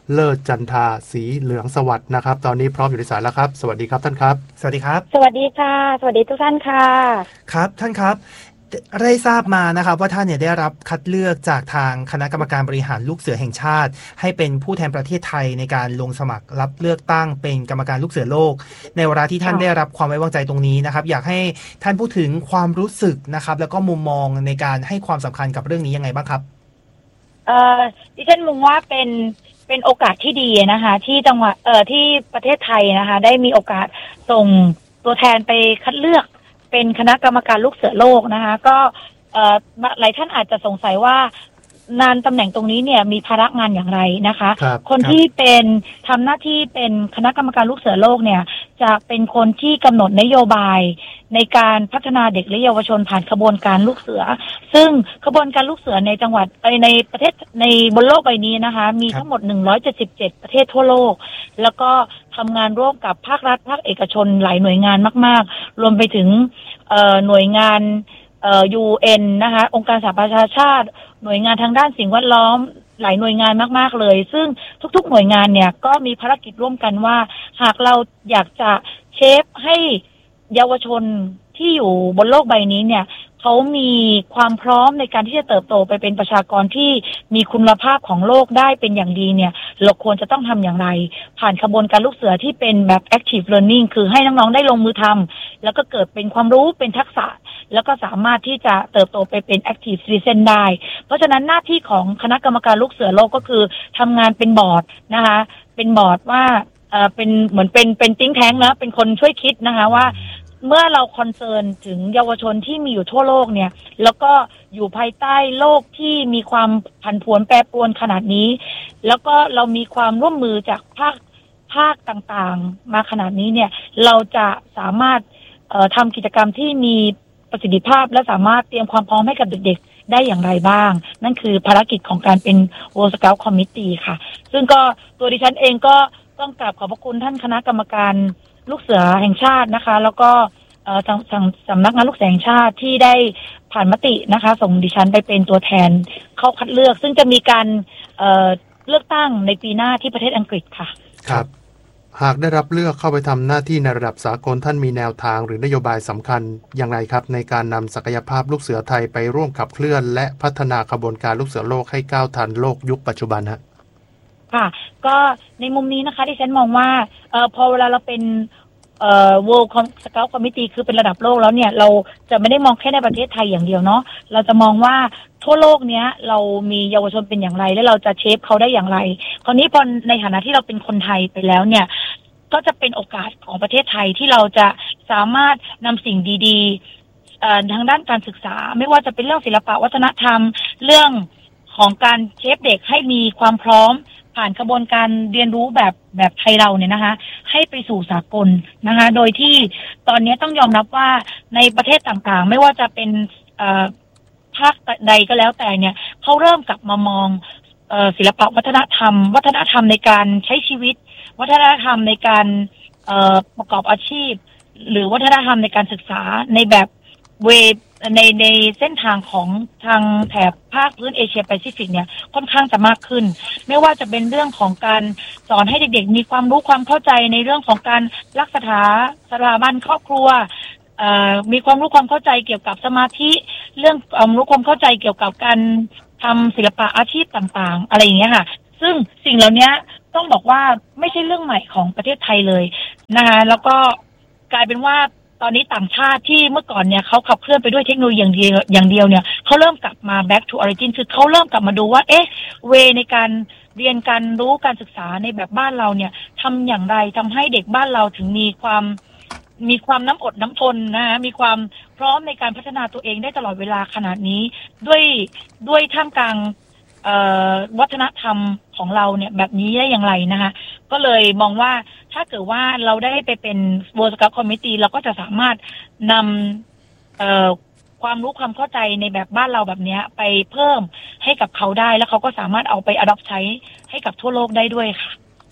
เลิศจันทาสีเหลืองสวัสดิ์นะครับตอนนี้พร้อมอยู่ในสายแล้วครับสวัสดีครับท่านครับสวัสดีครับสวัสดีค่ะสวัสดีทุกท่านค่ะครับท่านครับได้ทราบมานะครับว่าท่านเนี่ยได้รับคัดเลือกจากทางคณะกรรมการบริหารลูกเสือแห่งชาติให้เป็นผู้แทนประเทศไทยในการลงสมัครรับเลือกตั้งเป็นกรรมการลูกเสือโลกในเวลาที่ท่านได้รับความไว้วางใจตรงนี้นะครับอยากให้ท่านพูดถึงความรู้สึกนะครับแล้วก็มุมมองในการให้ความสำคัญกับเรื่องนี้ยังไงบ้างครับเอ่อดิฉันมองว่าเป็นเป็นโอกาสที่ดีนะคะที่จังหวัดเอ่อที่ประเทศไทยนะคะได้มีโอกาสส่งตัวแทนไปคัดเลือกเป็นคณะกรรมการลูกเสือโลกนะคะก็เอ่อหลายท่านอาจจะสงสัยว่านานตำแหน่งตรงนี้เนี่ยมีภาระงานอย่างไรนะคะคคนที่เป็นทำหน้าที่เป็นคณะกรรมการลูกเสือโลกเนี่ยจะเป็นคนที่กำหนดนโยบายในการพัฒนาเด็กและเยาวชนผ่านขบวนการลูกเสือซึ่งขบวนการลูกเสือในจังหวัดในประเทศในบนโลกใบนี้นะคะมีทั้งหมดหนึ่งร้อยเจ็ดสิบเจ็ดประเทศทั่วโลกแล้วก็ทำงานร่วมกับภาครัฐภาคเอกชนหลายหน่วยงานมากๆรวมไปถึงหน่วยงานเอ่อ ยู เอ็น นะคะองค์การสหประชาชาติหน่วยงานทางด้านสิ่งแวดล้อมหลายหน่วยงานมากๆเลยซึ่งทุกๆหน่วยงานเนี่ยก็มีภารกิจร่วมกันว่าหากเราอยากจะเชฟให้เยาวชนที่อยู่บนโลกใบนี้เนี่ยเขามีความพร้อมในการที่จะเติบโตไปเป็นประชากรที่มีคุณภาพของโลกได้เป็นอย่างดีเนี่ยเราควรจะต้องทำอย่างไรผ่านขบวนการลูกเสือที่เป็นแบบ active learning คือให้น้องๆได้ลงมือทำแล้วก็เกิดเป็นความรู้เป็นทักษะแล้วก็สามารถที่จะเติบโตไปเป็น active citizen ได้เพราะฉะนั้นหน้าที่ของคณะกรรมการลูกเสือโลกก็คือทำงานเป็นบอร์ดนะคะเป็นบอร์ดว่าเอ่อเป็นเหมือนเป็นเป็นthink tankนะเป็นคนช่วยคิดนะคะว่าเมื่อเราคอนเซิร์นถึงเยาวชนที่มีอยู่ทั่วโลกเนี่ยแล้วก็อยู่ภายใต้โลกที่มีความผันผวนแปรปรวนขนาดนี้แล้วก็เรามีความร่วมมือจากภาคภาคต่างๆมาขนาดนี้เนี่ยเราจะสามารถเอ่อทำกิจกรรมที่มีประสิทธิภาพและสามารถเตรียมความพร้อมให้กับเด็กๆได้อย่างไรบ้างนั่นคือภารกิจของการเป็น World Scout Committee ค่ะซึ่งก็ตัวดิฉันเองก็ต้องกราบขอบพระคุณท่านคณะกรรมการลูกเสือแห่งชาตินะคะแล้วก็ทางสำนักงานลูกเสือแห่งชาติที่ได้ผ่านมตินะคะส่งดิฉันไปเป็นตัวแทนเข้าคัดเลือกซึ่งจะมีการเอ่อเลือกตั้งในปีหน้าที่ประเทศอังกฤษค่ะครับหากได้รับเลือกเข้าไปทำหน้าที่ในระดับสากลท่านมีแนวทางหรือนโยบายสำคัญอย่างไรครับในการนำศักยภาพลูกเสือไทยไปร่วมขับเคลื่อนและพัฒนาขบวนการลูกเสือโลกให้ก้าวทันโลกยุคปัจจุบันฮะค่ะก็ในมุมนี้นะคะที่ฉันมองว่าเอ่อพอเวลาเราเป็นเอ่อ World Scout Committee คือเป็นระดับโลกแล้วเนี่ยเราจะไม่ได้มองแค่ในประเทศไทยอย่างเดียวเนาะเราจะมองว่าทั่วโลกเนี้ยเรามีเยาวชนเป็นอย่างไรและเราจะเชฟเขาได้อย่างไรคราวนี้พอในฐานะที่เราเป็นคนไทยไปแล้วเนี่ยก็จะเป็นโอกาสของประเทศไทยที่เราจะสามารถนำสิ่งดีๆเอ่อทางด้านการศึกษาไม่ว่าจะเป็นเรื่องศิลปะวัฒนธรรมเรื่องของการเชฟเด็กให้มีความพร้อมผ่านกระบวนการเรียนรู้แบบแบบไทยเราเนี่ยนะคะให้ไปสู่สากลนะคะโดยที่ตอนนี้ต้องยอมรับว่าในประเทศต่างๆไม่ว่าจะเป็นภาคใดก็แล้วแต่เนี่ยเขาเริ่มกลับมามองศิลปะวัฒนธรรมวัฒนธรรมในการใช้ชีวิตวัฒนธรรมในการประกอบอาชีพหรือวัฒนธรรมในการศึกษาในแบบเวในในเส้นทางของทางแถบภาคพื้นเอเชียแปซิฟิกเนี่ยค่อนข้างจะมากขึ้นไม่ว่าจะเป็นเรื่องของการสอนให้เด็กๆมีความรู้ความเข้าใจในเรื่องของการรักษาสถาบันครอบครัวมีความรู้ความเข้าใจเกี่ยวกับสมาธิเรื่องความรู้ความเข้าใจเกี่ยวกับการทำศิลปะอาชีพต่างๆอะไรอย่างเงี้ยค่ะซึ่งสิ่งเหล่านี้ต้องบอกว่าไม่ใช่เรื่องใหม่ของประเทศไทยเลยนะคะแล้วก็กลายเป็นว่าตอนนี้ต่างชาติที่เมื่อก่อนเนี่ยเขาขับเคลื่อนไปด้วยเทคโนโลยีอย่างเดียวอย่างเดียวเนี่ยเขาเริ่มกลับมา back to origin คือเขาเริ่มกลับมาดูว่าเอ๊ะเวในการเรียนการรู้การศึกษาในแบบบ้านเราเนี่ยทำอย่างไรทำให้เด็กบ้านเราถึงมีความมีความน้ำอดน้ำทนนะคะมีความพร้อมในการพัฒนาตัวเองได้ตลอดเวลาขนาดนี้ด้วยด้วยท่ามกลางวัฒนธรรมของเราเนี่ยแบบนี้ได้อย่างไรนะคะก็เลยมองว่าถ้าเกิดว่าเราได้ไปเป็น World Scout Committee เราก็จะสามารถนำความรู้ความเข้าใจในแบบบ้านเราแบบนี้ไปเพิ่มให้กับเขาได้แล้วเขาก็สามารถเอาไป adopt ใช้ให้กับทั่วโลกได้ด้วยค่ะ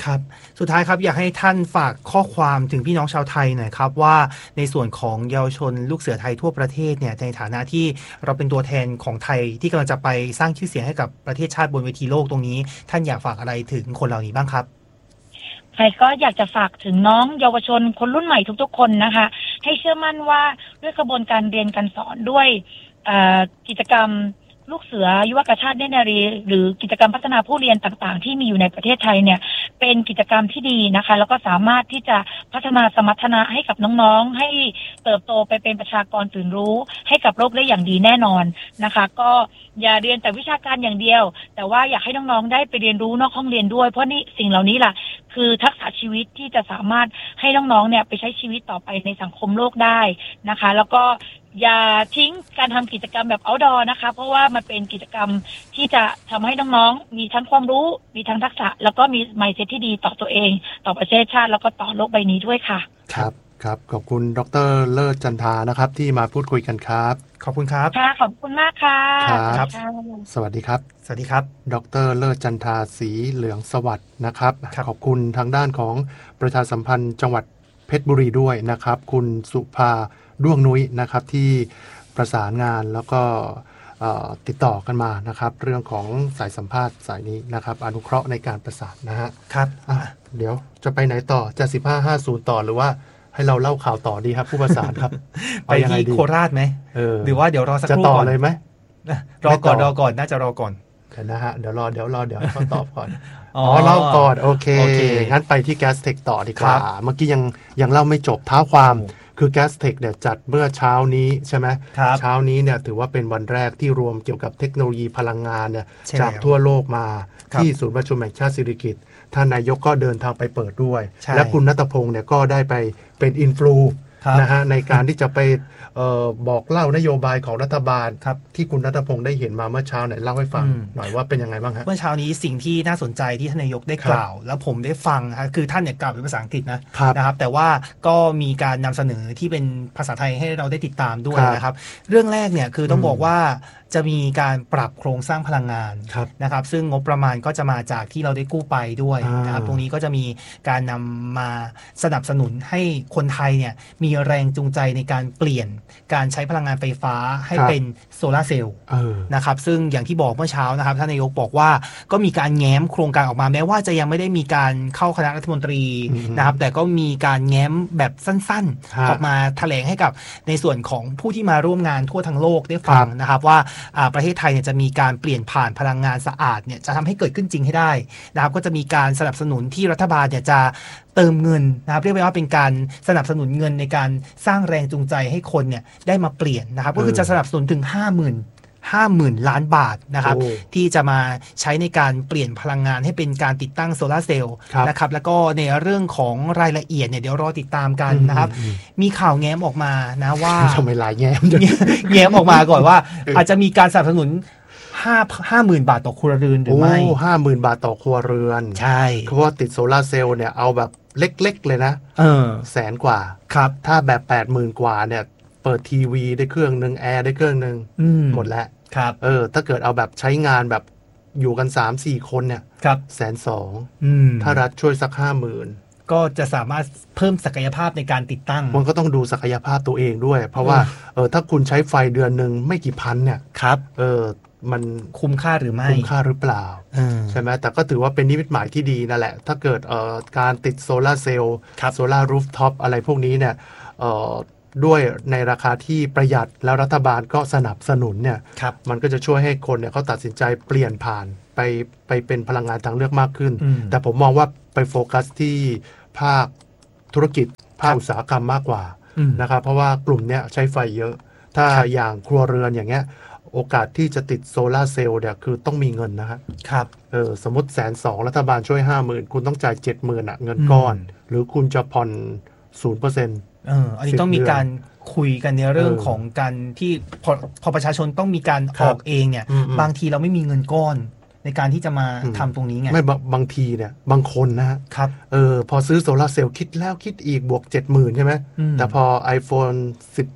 ครับสุดท้ายครับอยากให้ท่านฝากข้อความถึงพี่น้องชาวไทยหน่อยครับว่าในส่วนของเยาวชนลูกเสือไทยทั่วประเทศเนี่ยในฐานะที่เราเป็นตัวแทนของไทยที่กำลังจะไปสร้างชื่อเสียงให้กับประเทศชาติบนเวทีโลกตรงนี้ท่านอยากฝากอะไรถึงคนเหล่านี้บ้างครับใครก็อยากจะฝากถึงน้องเยาวชนคนรุ่นใหม่ทุกๆคนนะคะให้เชื่อมั่นว่าด้วยกระบวนการเรียนการสอนด้วยกิจกรรมลูกเสือยุวกชาติเนตรนารีหรือกิจกรรมพัฒนาผู้เรียนต่างๆที่มีอยู่ในประเทศไทยเนี่ยเป็นกิจกรรมที่ดีนะคะแล้วก็สามารถที่จะพัฒนาสมรรถนะให้กับน้องๆให้เติบโตไปเป็นประชากรตื่นรู้ให้กับโลกได้อย่างดีแน่นอนนะคะก็อย่าเรียนแต่วิชาการอย่างเดียวแต่ว่าอยากให้น้องๆได้ไปเรียนรู้นอกห้องเรียนด้วยเพราะนี่สิ่งเหล่านี้ล่ะคือทักษะชีวิตที่จะสามารถให้น้องๆเนี่ยไปใช้ชีวิตต่อไปในสังคมโลกได้นะคะแล้วก็อย่าทิ้งการทำกิจกรรมแบบ outdoor นะคะเพราะว่ามันเป็นกิจกรรมที่จะทำให้น้องๆมีทั้งความรู้มีทั้งทักษะแล้วก็มี mindset ที่ดีต่อตัวเองต่อประเทศชาติแล้วก็ต่อโลกใบนี้ด้วยค่ะครับครับขอบคุณดร.เลิศจันทานะครับที่มาพูดคุยกันครับขอบคุณครับค่ะขอบคุณมากค่ะครับสวัสดีครับสวัสดีครับดร.เลิศจันทาศรีเหลืองสวัสดิ์นะครับขอบคุณทางด้านของประชาสัมพันธ์จังหวัดเพชรบุรีด้วยนะครับคุณสุภาด้วงนุ้ยนะครับที่ประสานงานแล้วก็ติดต่อกันมานะครับเรื่องของสายสัมภาษณ์สายนี้นะครับอนุเคราะห์ในการประสานนะฮะครับเดี๋ยวจะไปไหนต่อจะสิบห้าห้าศูนย์ต่อหรือว่าให้เราเล่าข่าวต่อดีครับผู้ประสานครับไปที่โคราชไหมหรือว่าเดี๋ยวรอสักครู่ก่อนจะต่อเลยไหมรอก่อนรอก่อนน่าจะรอก่อนนะฮะเดี๋ยวรอเดี๋ยวรอเดี๋ยวเขาตอบก่อนอ๋อเล่าก่อนโอเคงั้นไปที่ Gastech ต่อดีกว่าเมื่อกี้ยังยังเล่าไม่จบท้าความคือ Gastech เนี่ยจัดเมื่อเช้านี้ใช่ไหมเช้านี้เนี่ยถือว่าเป็นวันแรกที่รวมเกี่ยวกับเทคโนโลยีพลังงานเนี่ยจากทั่วโลกมาที่ศูนย์ประชุมแห่งชาติสิริกิติ์ท่านนายกก็เดินทางไปเปิดด้วยและคุณณัฐพงศ์เนี่ยก็ได้ไปเป็นอินฟลูนะฮะในการที่จะไปเอ่อบอกเล่านโยบายของรัฐบาลที่คุณณัฐพงศ์ได้เห็นมาเมื่อเช้าเนี่ยเล่าให้ฟังหน่อยว่าเป็นยังไงบ้างครับเมื่อเช้านี้สิ่งที่น่าสนใจที่ท่านนายกได้กล่าวแล้วผมได้ฟังครับคือท่านเนี่ยกล่าวเป็นภาษาอังกฤษนะนะครับแต่ว่าก็มีการนำเสนอที่เป็นภาษาไทยให้เราได้ติดตามด้วยนะครับเรื่องแรกเนี่ยคือต้องบอกว่าจะมีการปรับโครงสร้างพลังงานนะครับซึ่งงบประมาณก็จะมาจากที่เราได้กู้ไปด้วยนะครับตรงนี้ก็จะมีการนำมาสนับสนุนให้คนไทยเนี่ยมีแรงจูงใจในการเปลี่ยนการใช้พลังงานไฟฟ้าให้เป็นโซลาร์เซลล์นะครับซึ่งอย่างที่บอกเมื่อเช้านะครับท่านนายกบอกว่าก็มีการแง้มโครงการออกมาแม้ว่าจะยังไม่ได้มีการเข้าคณะรัฐมนตรีนะครับแต่ก็มีการแง้มแบบสั้นๆออกมาแถลงให้กับในส่วนของผู้ที่มาร่วมงานทั่วทั้งโลกได้ฟังนะครับว่าประเทศไทยเนี่ยจะมีการเปลี่ยนผ่านพลังงานสะอาดเนี่ยจะทำให้เกิดขึ้นจริงให้ได้นะครับก็จะมีการสนับสนุนที่รัฐบาลเนี่ยจะเติมเงินนะครับเรียกว่าเป็นการสนับสนุนเงินในการสร้างแรงจูงใจให้คนเนี่ยได้มาเปลี่ยนนะครับก็คือจะสนับสนุนถึง ห้าหมื่น ห้าหมื่น ล้านบาทนะครับที่จะมาใช้ในการเปลี่ยนพลังงานให้เป็นการติดตั้งโซลาร์เซลล์นะครับแล้วก็ในเรื่องของรายละเอียดเนี่ยเดี๋ยวรอติดตามกันนะครับมีข่าวแง้มออกมานะว่าทำไมลายแง้มแง้มออกมาก่อนว่าอาจจะมีการสนับสนุนห้า ห้าหมื่น บาทต่อครัวเรือนหรือไม่โอ้ ห้าหมื่น บาทต่อครัวเรือนใช่เพราะว่าติดโซลาร์เซลล์เนี่ยเอาแบบเล็กๆเลยนะเออแสนกว่าครับถ้าแบบ แปดหมื่น กว่าเนี่ยเปิดทีวีได้เครื่องนึงแอร์ได้เครื่องนึงหมดแล้วครับเออถ้าเกิดเอาแบบใช้งานแบบอยู่กัน สามสี่ คนเนี่ยครับแสนสองถ้ารัฐช่วยสัก ห้าหมื่นก็จะสามารถเพิ่มศักยภาพในการติดตั้งมันก็ต้องดูศักยภาพตัวเองด้วยเพราะว่าเออถ้าคุณใช้ไฟเดือนนึงไม่กี่พันเนี่ยครับเออมันคุ้มค่าหรือไม่คุ้มค่าหรือเปล่าใช่ไหมแต่ก็ถือว่าเป็นนิมิตหมายที่ดีนั่นแหละถ้าเกิดเอ่อการติดโซลาร์เซลล์โซลาร์รูฟท็อปอะไรพวกนี้เนี่ยเอ่อด้วยในราคาที่ประหยัดแล้วรัฐบาลก็สนับสนุนเนี่ยมันก็จะช่วยให้คนเนี่ยเขาตัดสินใจเปลี่ยนผ่านไปไปเป็นพลังงานทางเลือกมากขึ้นแต่ผมมองว่าไปโฟกัสที่ภาคธุรกิจภาคอุตสาหกรรมมากกว่านะครับเพราะว่ากลุ่มเนี้ยใช้ไฟเยอะถ้าอย่างครัวเรือนอย่างเงี้ยโอกาสที่จะติดโซลาร์เซลล์เนี่ยคือต้องมีเงินนะครับครับเออสมมติแสนสองรัฐบาลช่วยห้าหมื่นคุณต้องจ่ายเจ็ดหมื่นอ่ะเงินก้อนหรือคุณจะผ่อนศูนย์เปอร์เซ็นต์เอออันนี้ต้องมีการคุยกันในเรื่องของการที่พอพอประชาชนต้องมีการออกเองเนี่ยบางทีเราไม่มีเงินก้อนในการที่จะมาทำตรงนี้ไงไม่บางทีเนี่ยบางคนนะครับเออพอซื้อโซลาร์เซลล์คิดแล้วคิดอีกบวกเจ็ดหมื่นใช่ไหมแต่พอ iPhone สิบ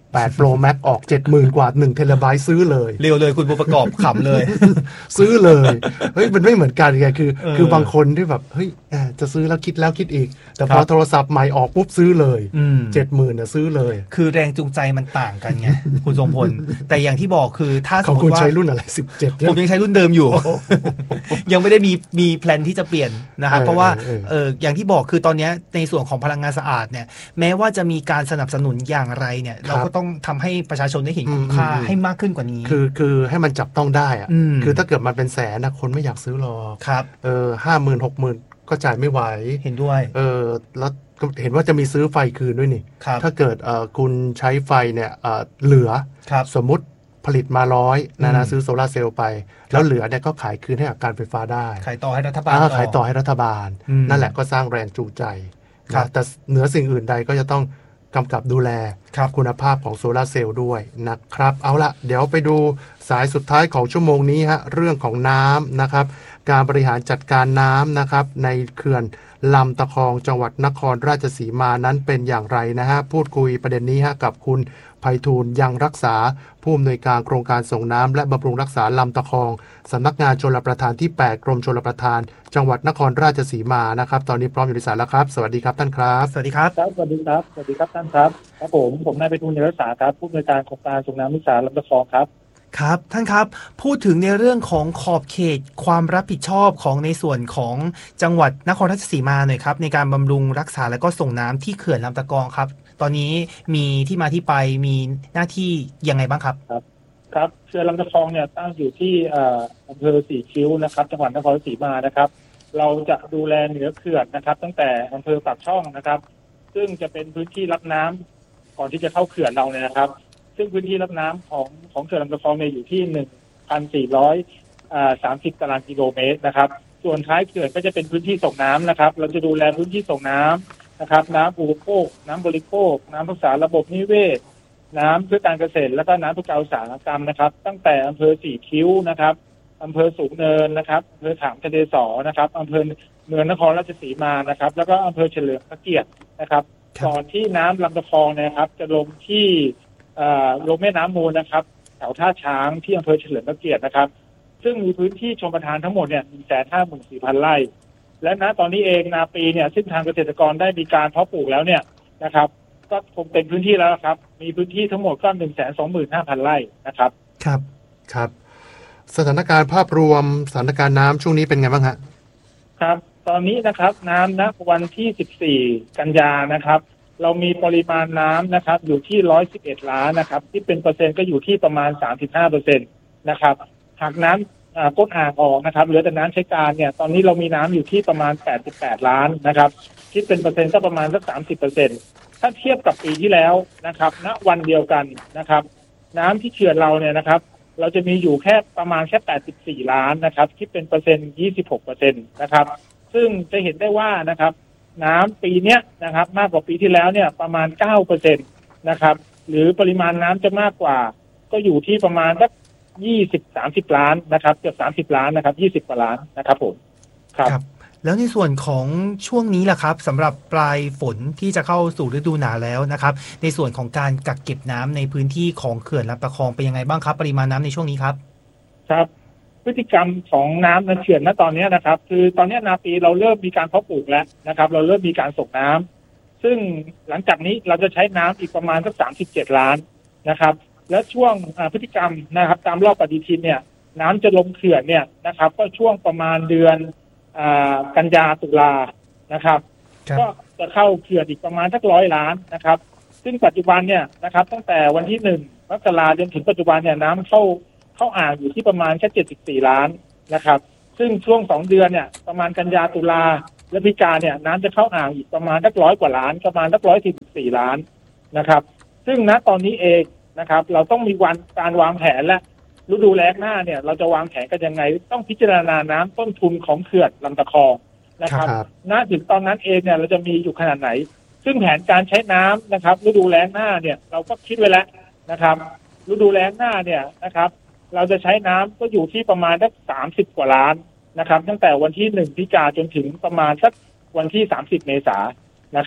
แปด Pro Max ออก เจ็ดหมื่น กว่าหนึ่งเทราไบต์ซื้อเลยเร็วเลยคุณผู้ประกอบ ขำเลยซื้อเลยเฮ้ยมันไม่เหมือนกันไงคือเออคือบางคนที่แบบเฮ้ยเอ่อจะซื้อแล้วคิดแล้วคิดอีก แต่พคอรับโทรศัพท์ใหม่ออกปุ๊บซื้อเลยอืมเจ็ดหมื่นน่ะซื้อเลยคือแรงจูงใจมันต่างกันไง คุณทรงพล แต่อย่างที่บอกคือถ้าสขอมงมคุณติว่าใช้รุ่นอะไรสิบเจ็ดผมยังใช้รุ่นเดิมอยู่ ยังไม่ได้มีมีแพลนที่จะเปลี่ยนนะครับเออเพราะว่าเออเอออย่างที่บอกคือตอนเนี้ยในส่วนของพลังงานสะอาดเนี่ยแม้ว่าจะมีการสนับสนุนอย่างไรเนี่ย เราก็ต้องทำให้ประชาชนได้เห็นคุณค่าอืมอืมให้มากขึ้นกว่านี้คือคือให้มันจับต้องได้อะอืมคือถ้าเกิดมันเป็นแสนนะคนไม่อยากซื้อหรอกครับเออห้าหมื่นหกหมื่นก็จ่ายไม่ไหวเห็นด้วยเออแล้วก็เห็นว่าจะมีซื้อไฟคืนด้วยนี่ครับถ้าเกิดเออคุณใช้ไฟเนี่ยเออเหลือครับสมมุติผลิตมาร้อยนะนะอืมซื้อโซลาร์เซลล์ไป แล้วเหลือเนี่ยก็ขายคืนให้กับการไฟฟ้าได้ขายต่อให้รัฐบาลอ่าขายต่อให้รัฐบาลอืมนั่นแหละก็สร้างแรงจูงใจครับนะแต่เหนือสิ่งอื่นใดก็จะต้องกำกับดูแลครับคุณภาพของโซลาร์เซลล์ด้วยนะครับเอาละเดี๋ยวไปดูสายสุดท้ายของชั่วโมงนี้ฮะเรื่องของน้ำนะครับการบริหารจัดการน้ำนะครับในเขื่อนลำตะคองจังหวัดนครราชสีมานั้นเป็นอย่างไรนะฮะพูดคุยประเด็นนี้ฮะกับคุณไพฑูรย์ยังรักษาผู้อำนวยการโครงการส่งน้ำและบำรุงรักษาลำตะคองสำนักงานชลประทานที่แปดกรมชลประทานจังหวัดนครราชสีมานะครับตอนนี้พร้อมอยู่ในสายแล้วครับสวัสดีครับท่านครับสวัสดีครับครับสวัสดีครับสวัสดีครับท่านครับครับผมผมนายไพฑูรย์ยังรักษาครับผู้อำนวยการโครงการส่งน้ำมิสาลำตะคองครับครับท่านครับพูดถึงในเรื่องของขอบเขตความรับผิดชอบของในส่วนของจังหวัดนครราชสีมาหน่อยครับในการบำรุงรักษาและก็ส่งน้ำที่เขื่อนลำตะกองครับตอนนี้มีที่มาที่ไปมีหน้าที่ยังไงบ้างครับครับเขื่อนลำตะคองเนี่ยตั้งอยู่ที่เอ่ออำเภอสี่คิ้วนะครับจังหวัดนครราชสีมานะครับเราจะดูแลเหนือเขื่อนนะครับตั้งแต่อำเภอปากช่องนะครับซึ่งจะเป็นพื้นที่รับน้ำก่อนที่จะเข้าเขื่อนเราเนี่ยนะครับซึ่งพื้นที่รับน้ำของของเขื่อนลำตะคองเนี่ยอยู่ที่หนึ่งพันสี่ร้อยสามสิบตารางกิโลเมตรนะครับส่วนท้ายเขื่อนก็จะเป็นพื้นที่ส่งน้ำนะครับเราจะดูแลพื้นที่ส่งน้ำนะครับน้ำอุปโภคน้ำบริโภคน้ำรักษาระบบนิเวศน้ำเพื่อการเกษตรแล้วก็น้ำเพื่อการอุตสาหกรรมนะครับตั้งแต่อำเภอสี่คิ้วนะครับอำเภอสูงเนินนะครับอำเภอถามทะเลสอนะครับอำเภอเมืองนครราชสีมานะครับแล้วก็อำเภอเฉลิมพระเกียรตินะครับก่อนที่น้ำลำตะคองนะครับจะลงที่ลงแม่น้ำมูลนะครับแถวท่าช้างที่อำเภอเฉลิมพระเกียรตินะครับซึ่งมีพื้นที่ชมประทานทั้งหมดเนี่ยหนึ่งแสนห้าหมื่นสี่พันไร่และณตอนนี้เองนาปีเนี่ยซึ่งทางเกษตรกรได้มีการเพาะปลูกแล้วเนี่ยนะครับก็คงเป็นพื้นที่แล้วครับมีพื้นที่ทั้งหมดก็หนึ่งแสนสองหมื่นห้าพันไร่นะครับครับครับสถานการณ์ภาพรวมสถานการณ์น้ำช่วงนี้เป็นไงบ้างฮะครับตอนนี้นะครับน้ำณวันที่สิบสี่กันยานะครับเรามีปริมาณน้ำนะครับอยู่ที่หนึ่งร้อยสิบเอ็ดล้านนะครับที่เป็นเปอร์เซ็นต์ก็อยู่ที่ประมาณ สามสิบห้าเปอร์เซ็นต์ นะครับหากน้ำก้นอ่างออกนะครับเหลือแต่น้ำใช้การเนี่ยตอนนี้เรามีน้ำอยู่ที่ประมาณแปดสิบแปดล้านนะครับคิดเป็นเปอร์เซ็นต์ก็ประมาณสัก สามสิบเปอร์เซ็นต์ ถ้าเทียบกับปีที่แล้วนะครับณวันเดียวกันนะครับน้ำที่เขื่อนเราเนี่ยนะครับเราจะมีอยู่แค่ประมาณแค่แปดสิบสี่ล้านนะครับคิดเป็นเปอร์เซ็นต์ ยี่สิบหกเปอร์เซ็นต์ นะครับซึ่งจะเห็นได้ว่านะครับน้ำปีเนี้ยนะครับมากกว่าปีที่แล้วเนี่ยประมาณ เก้าเปอร์เซ็นต์ นะครับหรือปริมาณน้ำจะมากกว่าก็อยู่ที่ประมาณสักยี่สิบ สามสิบล้านนะครับเกือบสามสิบล้านนะครับยี่สิบกว่าล้านนะครับผมครับแล้วในส่วนของช่วงนี้ล่ะครับสำหรับปลายฝนที่จะเข้าสู่ฤดูหนาวแล้วนะครับในส่วนของการกักเก็บน้ำในพื้นที่ของเขื่อนลำตะคองเป็นยังไงบ้างครับปริมาณน้ำในช่วงนี้ครับครับพฤติกรรมของน้ำในเขื่อนณตอนนี้นะครับคือตอนนี้นาปีเราเริ่มมีการเพาะปลูกแล้วนะครับเราเริ่มมีการส่งน้ำซึ่งหลังจากนี้เราจะใช้น้ำอีกประมาณสักสามสิบเจ็ดล้านนะครับและช่วงพฤติกรรมนะครับตามรอบปฏิทินเนี่ยน้ำจะลงเขื่อนเนี่ยนะครับก็ช่วงประมาณเดือนกันยาตุลานะครับก็จะเข้าเขื่อนอีกประมาณสักร้อยล้านนะครับซึ่งปัจจุบันเนี่ยนะครับตั้งแต่วันที่หนึ่งมกราจนถึงปัจจุบันเนี่ยน้ำเข้าเข้าอ่างอยู่ที่ประมาณแค่เจ็ดสิบสี่ล้านนะครับซึ่งช่วงสองเดือนเนี่ยประมาณกันยาตุลาและพฤศจิกาเนี่ยน้ำจะเข้าอ่างอีกประมาณสักร้อยกว่าล้านประมาณสักร้อยสี่สิบสี่ล้านนะครับซึ่งณตอนนี้เองนะครับเราต้องมีวันการวางแผนและฤดูแล้งหน้าเนี่ยเราจะวางแผนกันยังไงต้องพิจารณาน้ำต้นทุนของเขื่อนลำตะคองนะครับณถึงตอนนั้นเองเนี่ยเราจะมีอยู่ขนาดไหนซึ่งแผนการใช้น้ำนะครับฤดูแล้งหน้าเนี่ยเราก็คิดไว้แล้วนะครับฤดูแล้งหน้าเนี่ยนะครับเราจะใช้น้ำก็อยู่ที่ประมาณสักสามสิบกว่าล้านนะครับตั้งแต่วันที่หนึ่งพฤศจิกายนจนถึงประมาณสักวันที่สามสิบเมษายนนะครับ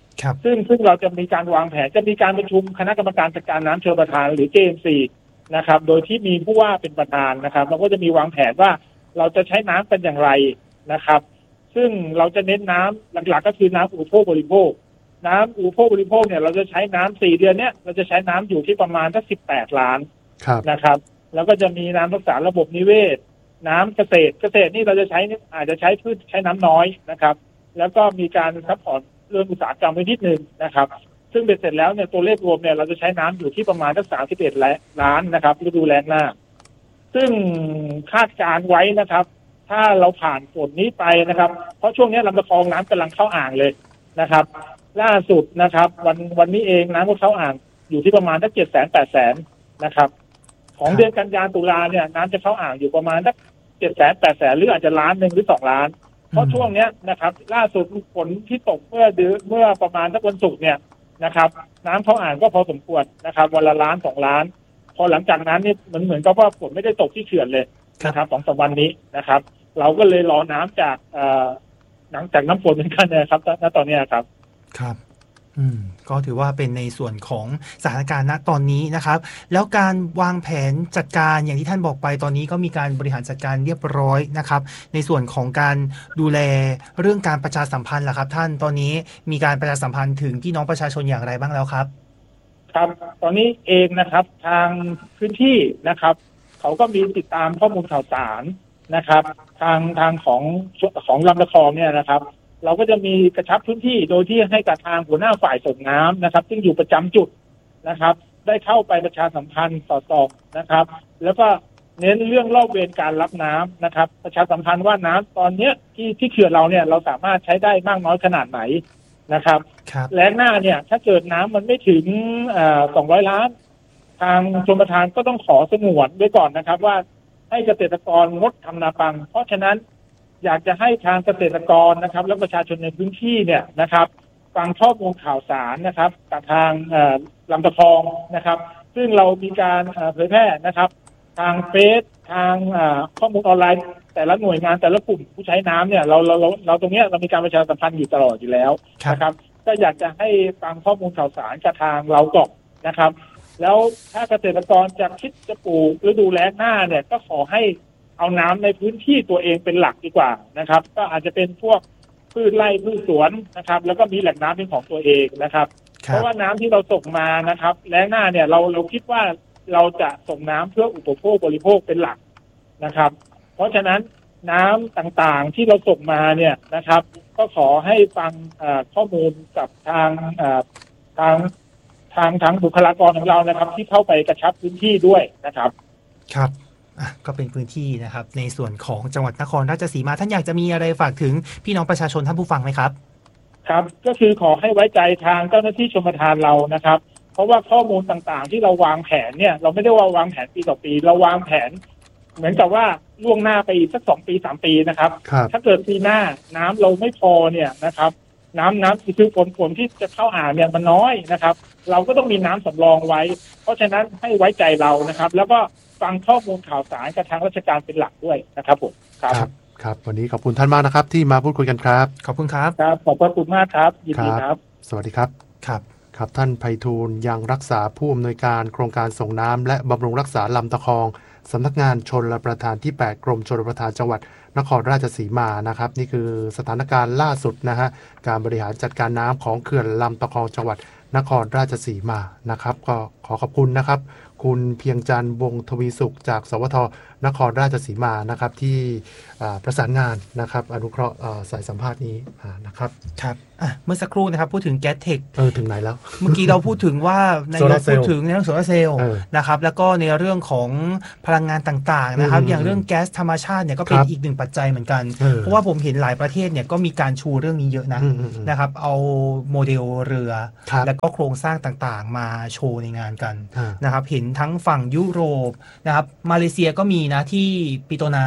ครับซึ่งซึ่งเราจะมีการวางแผนจะมีการประชุมคณะกรรมการจัดการน้ำชลประทานหรือ เจ เอ็ม ซี นะครับโดยที่มีผู้ว่าเป็นประธานนะครับเราก็จะมีวางแผนว่าเราจะใช้น้ำเป็นอย่างไรนะครับซึ่งเราจะเน้นน้ำหลักๆก็คือน้ำอุปโภคบริโภคน้ำอุปโภคบริโภคเนี่ยเราจะใช้น้ำสี่เดือนเนี้ยเราจะใช้น้ำอยู่ที่ประมาณสักสิบแปดล้านนะครับแล้วก็จะมีน้ำรักษาระบบนิเวศน้ำเกษตรเกษตรนี่เราจะใช้อาจจะใช้พืชใช้น้ำน้อยนะครับแล้วก็มีการซัพพอร์ตเรื่องอุตสาหกรรมไว้นิดนึงนะครับซึ่งเป็นเสร็จแล้วเนี่ยตัวเลขรวมเนี่ยเราจะใช้น้ำอยู่ที่ประมาณสักสามสิบเอ็ดล้านนะครับฤดูแล้งหน้าซึ่งคาดการไว้นะครับถ้าเราผ่านฝนนี้ไปนะครับเพราะช่วงนี้ลำตะคองน้ำกำลังเข้าอ่างเลยนะครับล่าสุดนะครับวันวันนี้เองน้ำก็เข้าอ่างอยู่ที่ประมาณสักเจ็ดแสนแปดแสนนะครับของเดือนกันยายนตุลาเนี่ยน้ำจะเข้าอ่างอยู่ประมาณสักเจ็ดแสนแปดแสนหรืออาจจะล้านหนึ่งหรือสองล้านเพราะช่วงเนี้ยนะครับล่าสุดฝนที่ตกเมื่อเดือนเมื่อประมาณสักวันศุกร์เนี่ยนะครับน้ำเข้าอ่างก็พอสมควรนะครับวันละล้านสองล้านพอหลังจากนั้นนี่มันเหมือนกับว่าฝนไม่ได้ตกที่เขื่อนเลยนะครับสองสามวันนี้นะครับเราก็เลยรอน้ำจากเอ่อหลังจากน้ำฝนเหมือนกันนะครับณตอนนี้ครับครับอืมก็ถือว่าเป็นในส่วนของสถานการณ์ณตอนนี้นะครับแล้วการวางแผนจัดการอย่างที่ท่านบอกไปตอนนี้ก็มีการบริหารจัดการเรียบร้อยนะครับในส่วนของการดูแลเรื่องการประชาสัมพันธ์ล่ะครับท่านตอนนี้มีการประชาสัมพันธ์ถึงพี่น้องประชาชนอย่างไรบ้างแล้วครับครับตอนนี้เองนะครับทางพื้นที่นะครับเขาก็มีติดตามข้อมูลข่าวสารนะครับทางทางของของลำตะคองเนี่ยนะครับเราก็จะมีกระชับพื้นที่โดยที่ให้กับทางหัวหน้าฝ่ายส่งน้ำนะครับซึ่งอยู่ประจำจุดนะครับได้เข้าไปประชาสัมพันธ์ต่อๆนะครับแล้วก็เน้นเรื่องรอบเวรการรับน้ำนะครับประชาสัมพันธ์ว่าน้ำตอนเนี้ยที่ที่เขื่อนเราเนี่ยเราสามารถใช้ได้มากน้อยขนาดไหนนะครับแล้งหน้าเนี่ยถ้าเกิดน้ำมันไม่ถึงสองร้อยล้านทางชลประทานก็ต้องขอสงวนไว้ก่อนนะครับว่าให้เกษตรกรงดทำนาปังเพราะฉะนั้นอยากจะให้ทางเกษตรกรนะครับและประชาชนในพื้นที่เนี่ยนะครับฟังข้อมูลข่าวสารนะครับจากทางลำตะคองนะครับซึ่งเรามีการเผยแพร่นะครับทางเฟซทางข้อมูลออนไลน์แต่ละหน่วยงานแต่ละกลุ่มผู้ใช้น้ำเนี่ยเราเราเราเราตรงนี้เรามีการประชาสัมพันธ์อยู่ตลอดอยู่แล้วนะครับก็อยากจะให้ฟังข้อมูลข่าวสารจากทางเราก่อนนะครับแล้วถ้าเกษตรกรจะคิดจะปลูกฤดูแล้งหน้าเนี่ยก็ขอให้เอาน้ำในพื้นที่ตัวเองเป็นหลักดีกว่านะครับก็อาจจะเป็นพวกพืชไร่พืชสวนนะครับแล้วก็มีแหล่งน้ำเป็นของตัวเองนะครับเพราะว่าน้ำที่เราส่งมานะครับแล้งหน้าเนี่ยเราเราคิดว่าเราจะส่งน้ำเพื่ออุปโภคบริโภคเป็นหลักนะครับเพราะฉะนั้นน้ำต่างๆที่เราส่งมาเนี่ยนะครับก็ขอให้ฟังข้อมูลกับทางทางทางทางบุคลากรของเรานะครับที่เข้าไปกระชับพื้นที่ด้วยนะครับครับก็เป็นพื้นที่นะครับในส่วนของจังหวัดนครราชสีมาท่านอยากจะมีอะไรฝากถึงพี่น้องประชาชนท่านผู้ฟังไหมครับครับก็คือขอให้ไว้ใจทางเจ้าหน้าที่ชลประทานเรานะครับเพราะว่าข้อมูลต่างๆที่เราวางแผนเนี่ยเราไม่ได้ว่าวางแผนปีต่อปีเราวางแผนเหมือนกับว่าล่วงหน้าไปอีกสักสองปีสามปีนะครับถ้าเกิดปีหน้าน้ำเราไม่พอเนี่ยนะครับน้ำน้ำคือฝนฝนที่จะเข้าอ่างเนี่ยมันน้อยนะครับเราก็ต้องมีน้ำสำรองไว้เพราะฉะนั้นให้ไว้ใจเรานะครับแล้วก็ฟังข้อมูลข่าวสารกับทางราชการเป็นหลักด้วยนะครับผมครับครับวันนี้ขอบคุณท่านมากนะครับที่มาพูดคุยกันครับขอบคุณครับครับขอบพระคุณมากครับยินดีครับสวัสดีครับครับครับท่านไพฑูรย์ยังรักษาผู้อำนวยการโครงการส่งน้ำและบำรุงรักษาลำตะคองสำนักงานชลประทานที่แปดกรมชลประทานจังหวัดนครราชสีมานะครับนี่คือสถานการณ์ล่าสุดนะฮะการบริหารจัดการน้ำของเขื่อนลำตะคองจังหวัดนครราชสีมานะครับก็ขอขอบคุณนะครับคุณเพียงจันทร์วงศ์ทวีสุขจากสวทนครราชสีมานะครับที่ประสานงานนะครับอนุเคราะห์สายสัมภาษณ์นี้นะครับครับเมื่อสักครู่นะครับพูดถึงแก๊สเทคเออถึงไหนแล้วเมื่อกี้เราพูดถึงว่าในเราพูดถึงในเรื่องโซลาร์เซลล์นะครับแล้วก็ในเรื่องของพลังงานต่างๆนะครับอย่างเรื่องแก๊สธรรมชาติเนี่ยก็เป็นอีกหนึ่งปัจจัยเหมือนกันเพราะว่าผมเห็นหลายประเทศเนี่ยก็มีการชูเรื่องนี้เยอะนะนะครับเอาโมเดลเรือแล้วก็โครงสร้างต่างๆมาโชว์ในงานกันนะครับเห็นทั้งฝั่งยุโรปนะครับมาเลเซียก็มีนะที่ปิโตนัส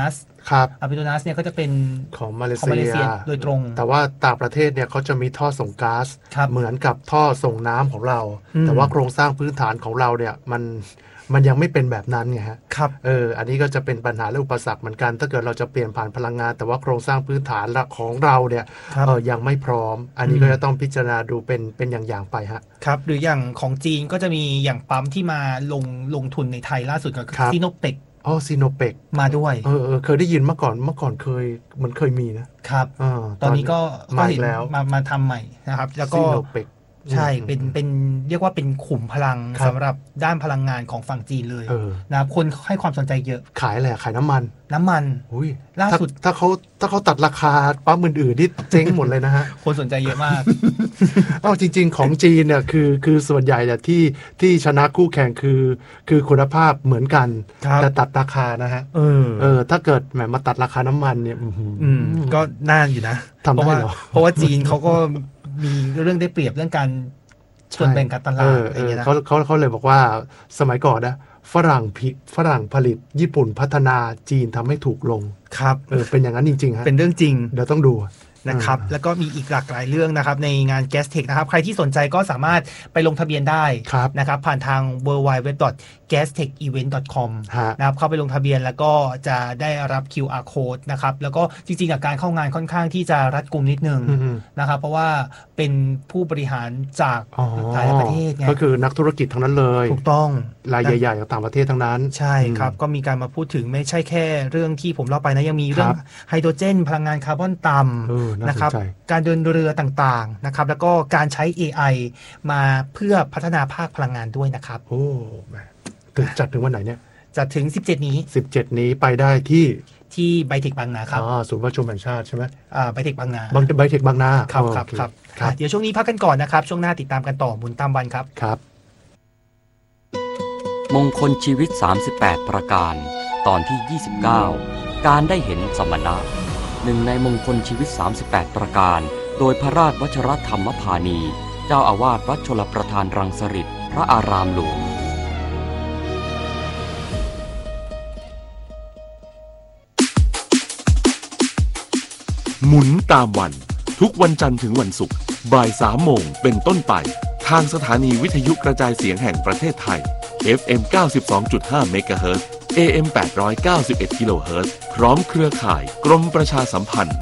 ครับอะปิโตนัสเนี่ยก็จะเป็นของมาเลของมาเลเซีเซียยโดยตรงแต่ว่าต่างประเทศเนี่ยเขาจะมีท่อส่งก๊าซครับเหมือนกับท่อส่งน้ำของเราอืมแต่ว่าโครงสร้างพื้นฐานของเราเนี่ยมันมันยังไม่เป็นแบบนั้นไงฮะครับเอออันนี้ก็จะเป็นปัญหาและอุปสรรคเหมือนกัน ถ้าเกิดเราจะเปลี่ยนผ่านพลังงาน แต่ว่าโครงสร้างพื้นฐานของเราเนี่ยครับเออยังไม่พร้อม อันนี้อืมก็จะต้องพิจารณาดูเป็นเป็นอย่างๆไปฮะครับหรืออย่างของจีนก็จะมีอย่างปั๊มที่มาลงลงทุนในไทยล่าสุดก็คือครับซิโนเปกอ๋อซีโนเปกมาด้วยเออเออเคยได้ยินเมื่อก่อนเมื่อก่อนเคยมันเคยมีนะครับ เออตอนนี้ก็มาก็อีเห็นกแล้วมามาทำใหม่นะครับ แล้วก็ซีโนเปกใช่เป็นเป็นเรียกว่าเป็นขุมพลังครับสำหรับด้านพลังงานของฝั่งจีนเลยเออนะครับคนให้ความสนใจเยอะขายอะไรอะขายน้ำมันน้ำมันอุ้ยล่าสุดถ้ถ้าเขาถ้าเขาตัดราคาปั๊มอื่นๆนี่เจ๊งหมดเลยนะฮะคนสนใจเยอะมากอ้าวจริง ๆ ของจีนเนี่ยคือคือส่วนใหญ่เนี่ยที่ที่ชนะคู่แข่งคือคือคุณภาพเหมือนกันครับแต่ตัดราคานะฮะเออเออถ้าเกิดแหมมาตัดราคาน้ำมันเนี่ยอื้อหืออืมก็น่าอยู่นะทำได้เพราะว่าเหรอเพราะว่าจีนเขาก็มีเรื่องได้เปรียบเรื่องการส่วนแบ่งการตลาดเอออะไรเออย่างอเงี้ยนะเขาเขาเขาเลยบอกว่าสมัยก่อนนะฝรั่งพิฝรั่งผลิตญี่ปุ่นพัฒนาจีนทำให้ถูกลงครับเออเป็นอย่างนั้นจริงๆฮะเป็นเรื่องจริงเดี๋ยวต้องดูนะครับอืมแล้วก็มีอีกหลากหลายเรื่องนะครับในงาน Gas Tech นะครับ ใครที่สนใจก็สามารถไปลงทะเบียนได้ครับนะครับ ผ่านทาง ดับเบิลยู ดับเบิลยู ดับเบิลยู ดอท แก๊สเทคอีเวนต์ ดอท คอมฮะนะครับเข้าไปลงทะเบียนแล้วก็จะได้รับ คิว อาร์ Code นะครับ แล้วก็จริงๆกับการเข้างานค่อนข้างที่จะรัดกุมนิดนึงอืมนะครับ เพราะว่าเป็นผู้บริหารจากอ๋อหลายประเทศไงก็คือนักธุรกิจทั้งนั้นเลยถูกต้องรายใหญ่ๆจากต่างประเทศทั้งนั้นใช่ครับ ก็มีการมาพูดถึงไม่ใช่แค่เรื่องที่ผมเล่าไปนะ ยังมีเรื่องครับไฮโดรเจน พลังงานคาร์บอนต่เออำน่าสนใจนะครับ การเดินเรือต่างๆนะครับ แล้วก็การใช้ เอ ไอ มาเพื่อพัฒนาภาคพลังงานด้วยนะครับโอ้แหมถึงจัดถึงวันไหนเนี่ยจัดถึง สิบเจ็ด นี้สิบเจ็ดนี้ไปได้ที่ที่ไบเทคบางนาครับอ๋อศูนย์ประชุมแห่งชาติใช่ไหมอ่าไบเทคบางนาบางไบเทคบางนาครับโอเครับครับครับเดี๋ยวช่วงนี้พักกันก่อนนะครับ ช่วงหน้าติดตามกันต่อหมุนตามวันครับครับมงคลชีวิต สามสิบแปด ประการ ตอนที่ ยี่สิบเก้า การได้เห็นสมณะหนึ่งในมงคลชีวิต สามสิบแปด ประการ โดยพระราชวชรธรรมพานี เจ้าอาวาสวัดชลประทานรังสฤษพระอารามหลวงหมุนตามวัน ทุกวันจันทร์ถึงวันศุกร์บ่ายสามโมงเป็นต้นไป ทางสถานีวิทยุกระจายเสียงแห่งประเทศไทย เอฟ เอ็ม เก้าสิบสองจุดห้า เมกะเฮิรตซ์ เอ เอ็ม แปดร้อยเก้าสิบเอ็ด กิโลเฮิรตซ์ พร้อมเครือข่ายกรมประชาสัมพันธ์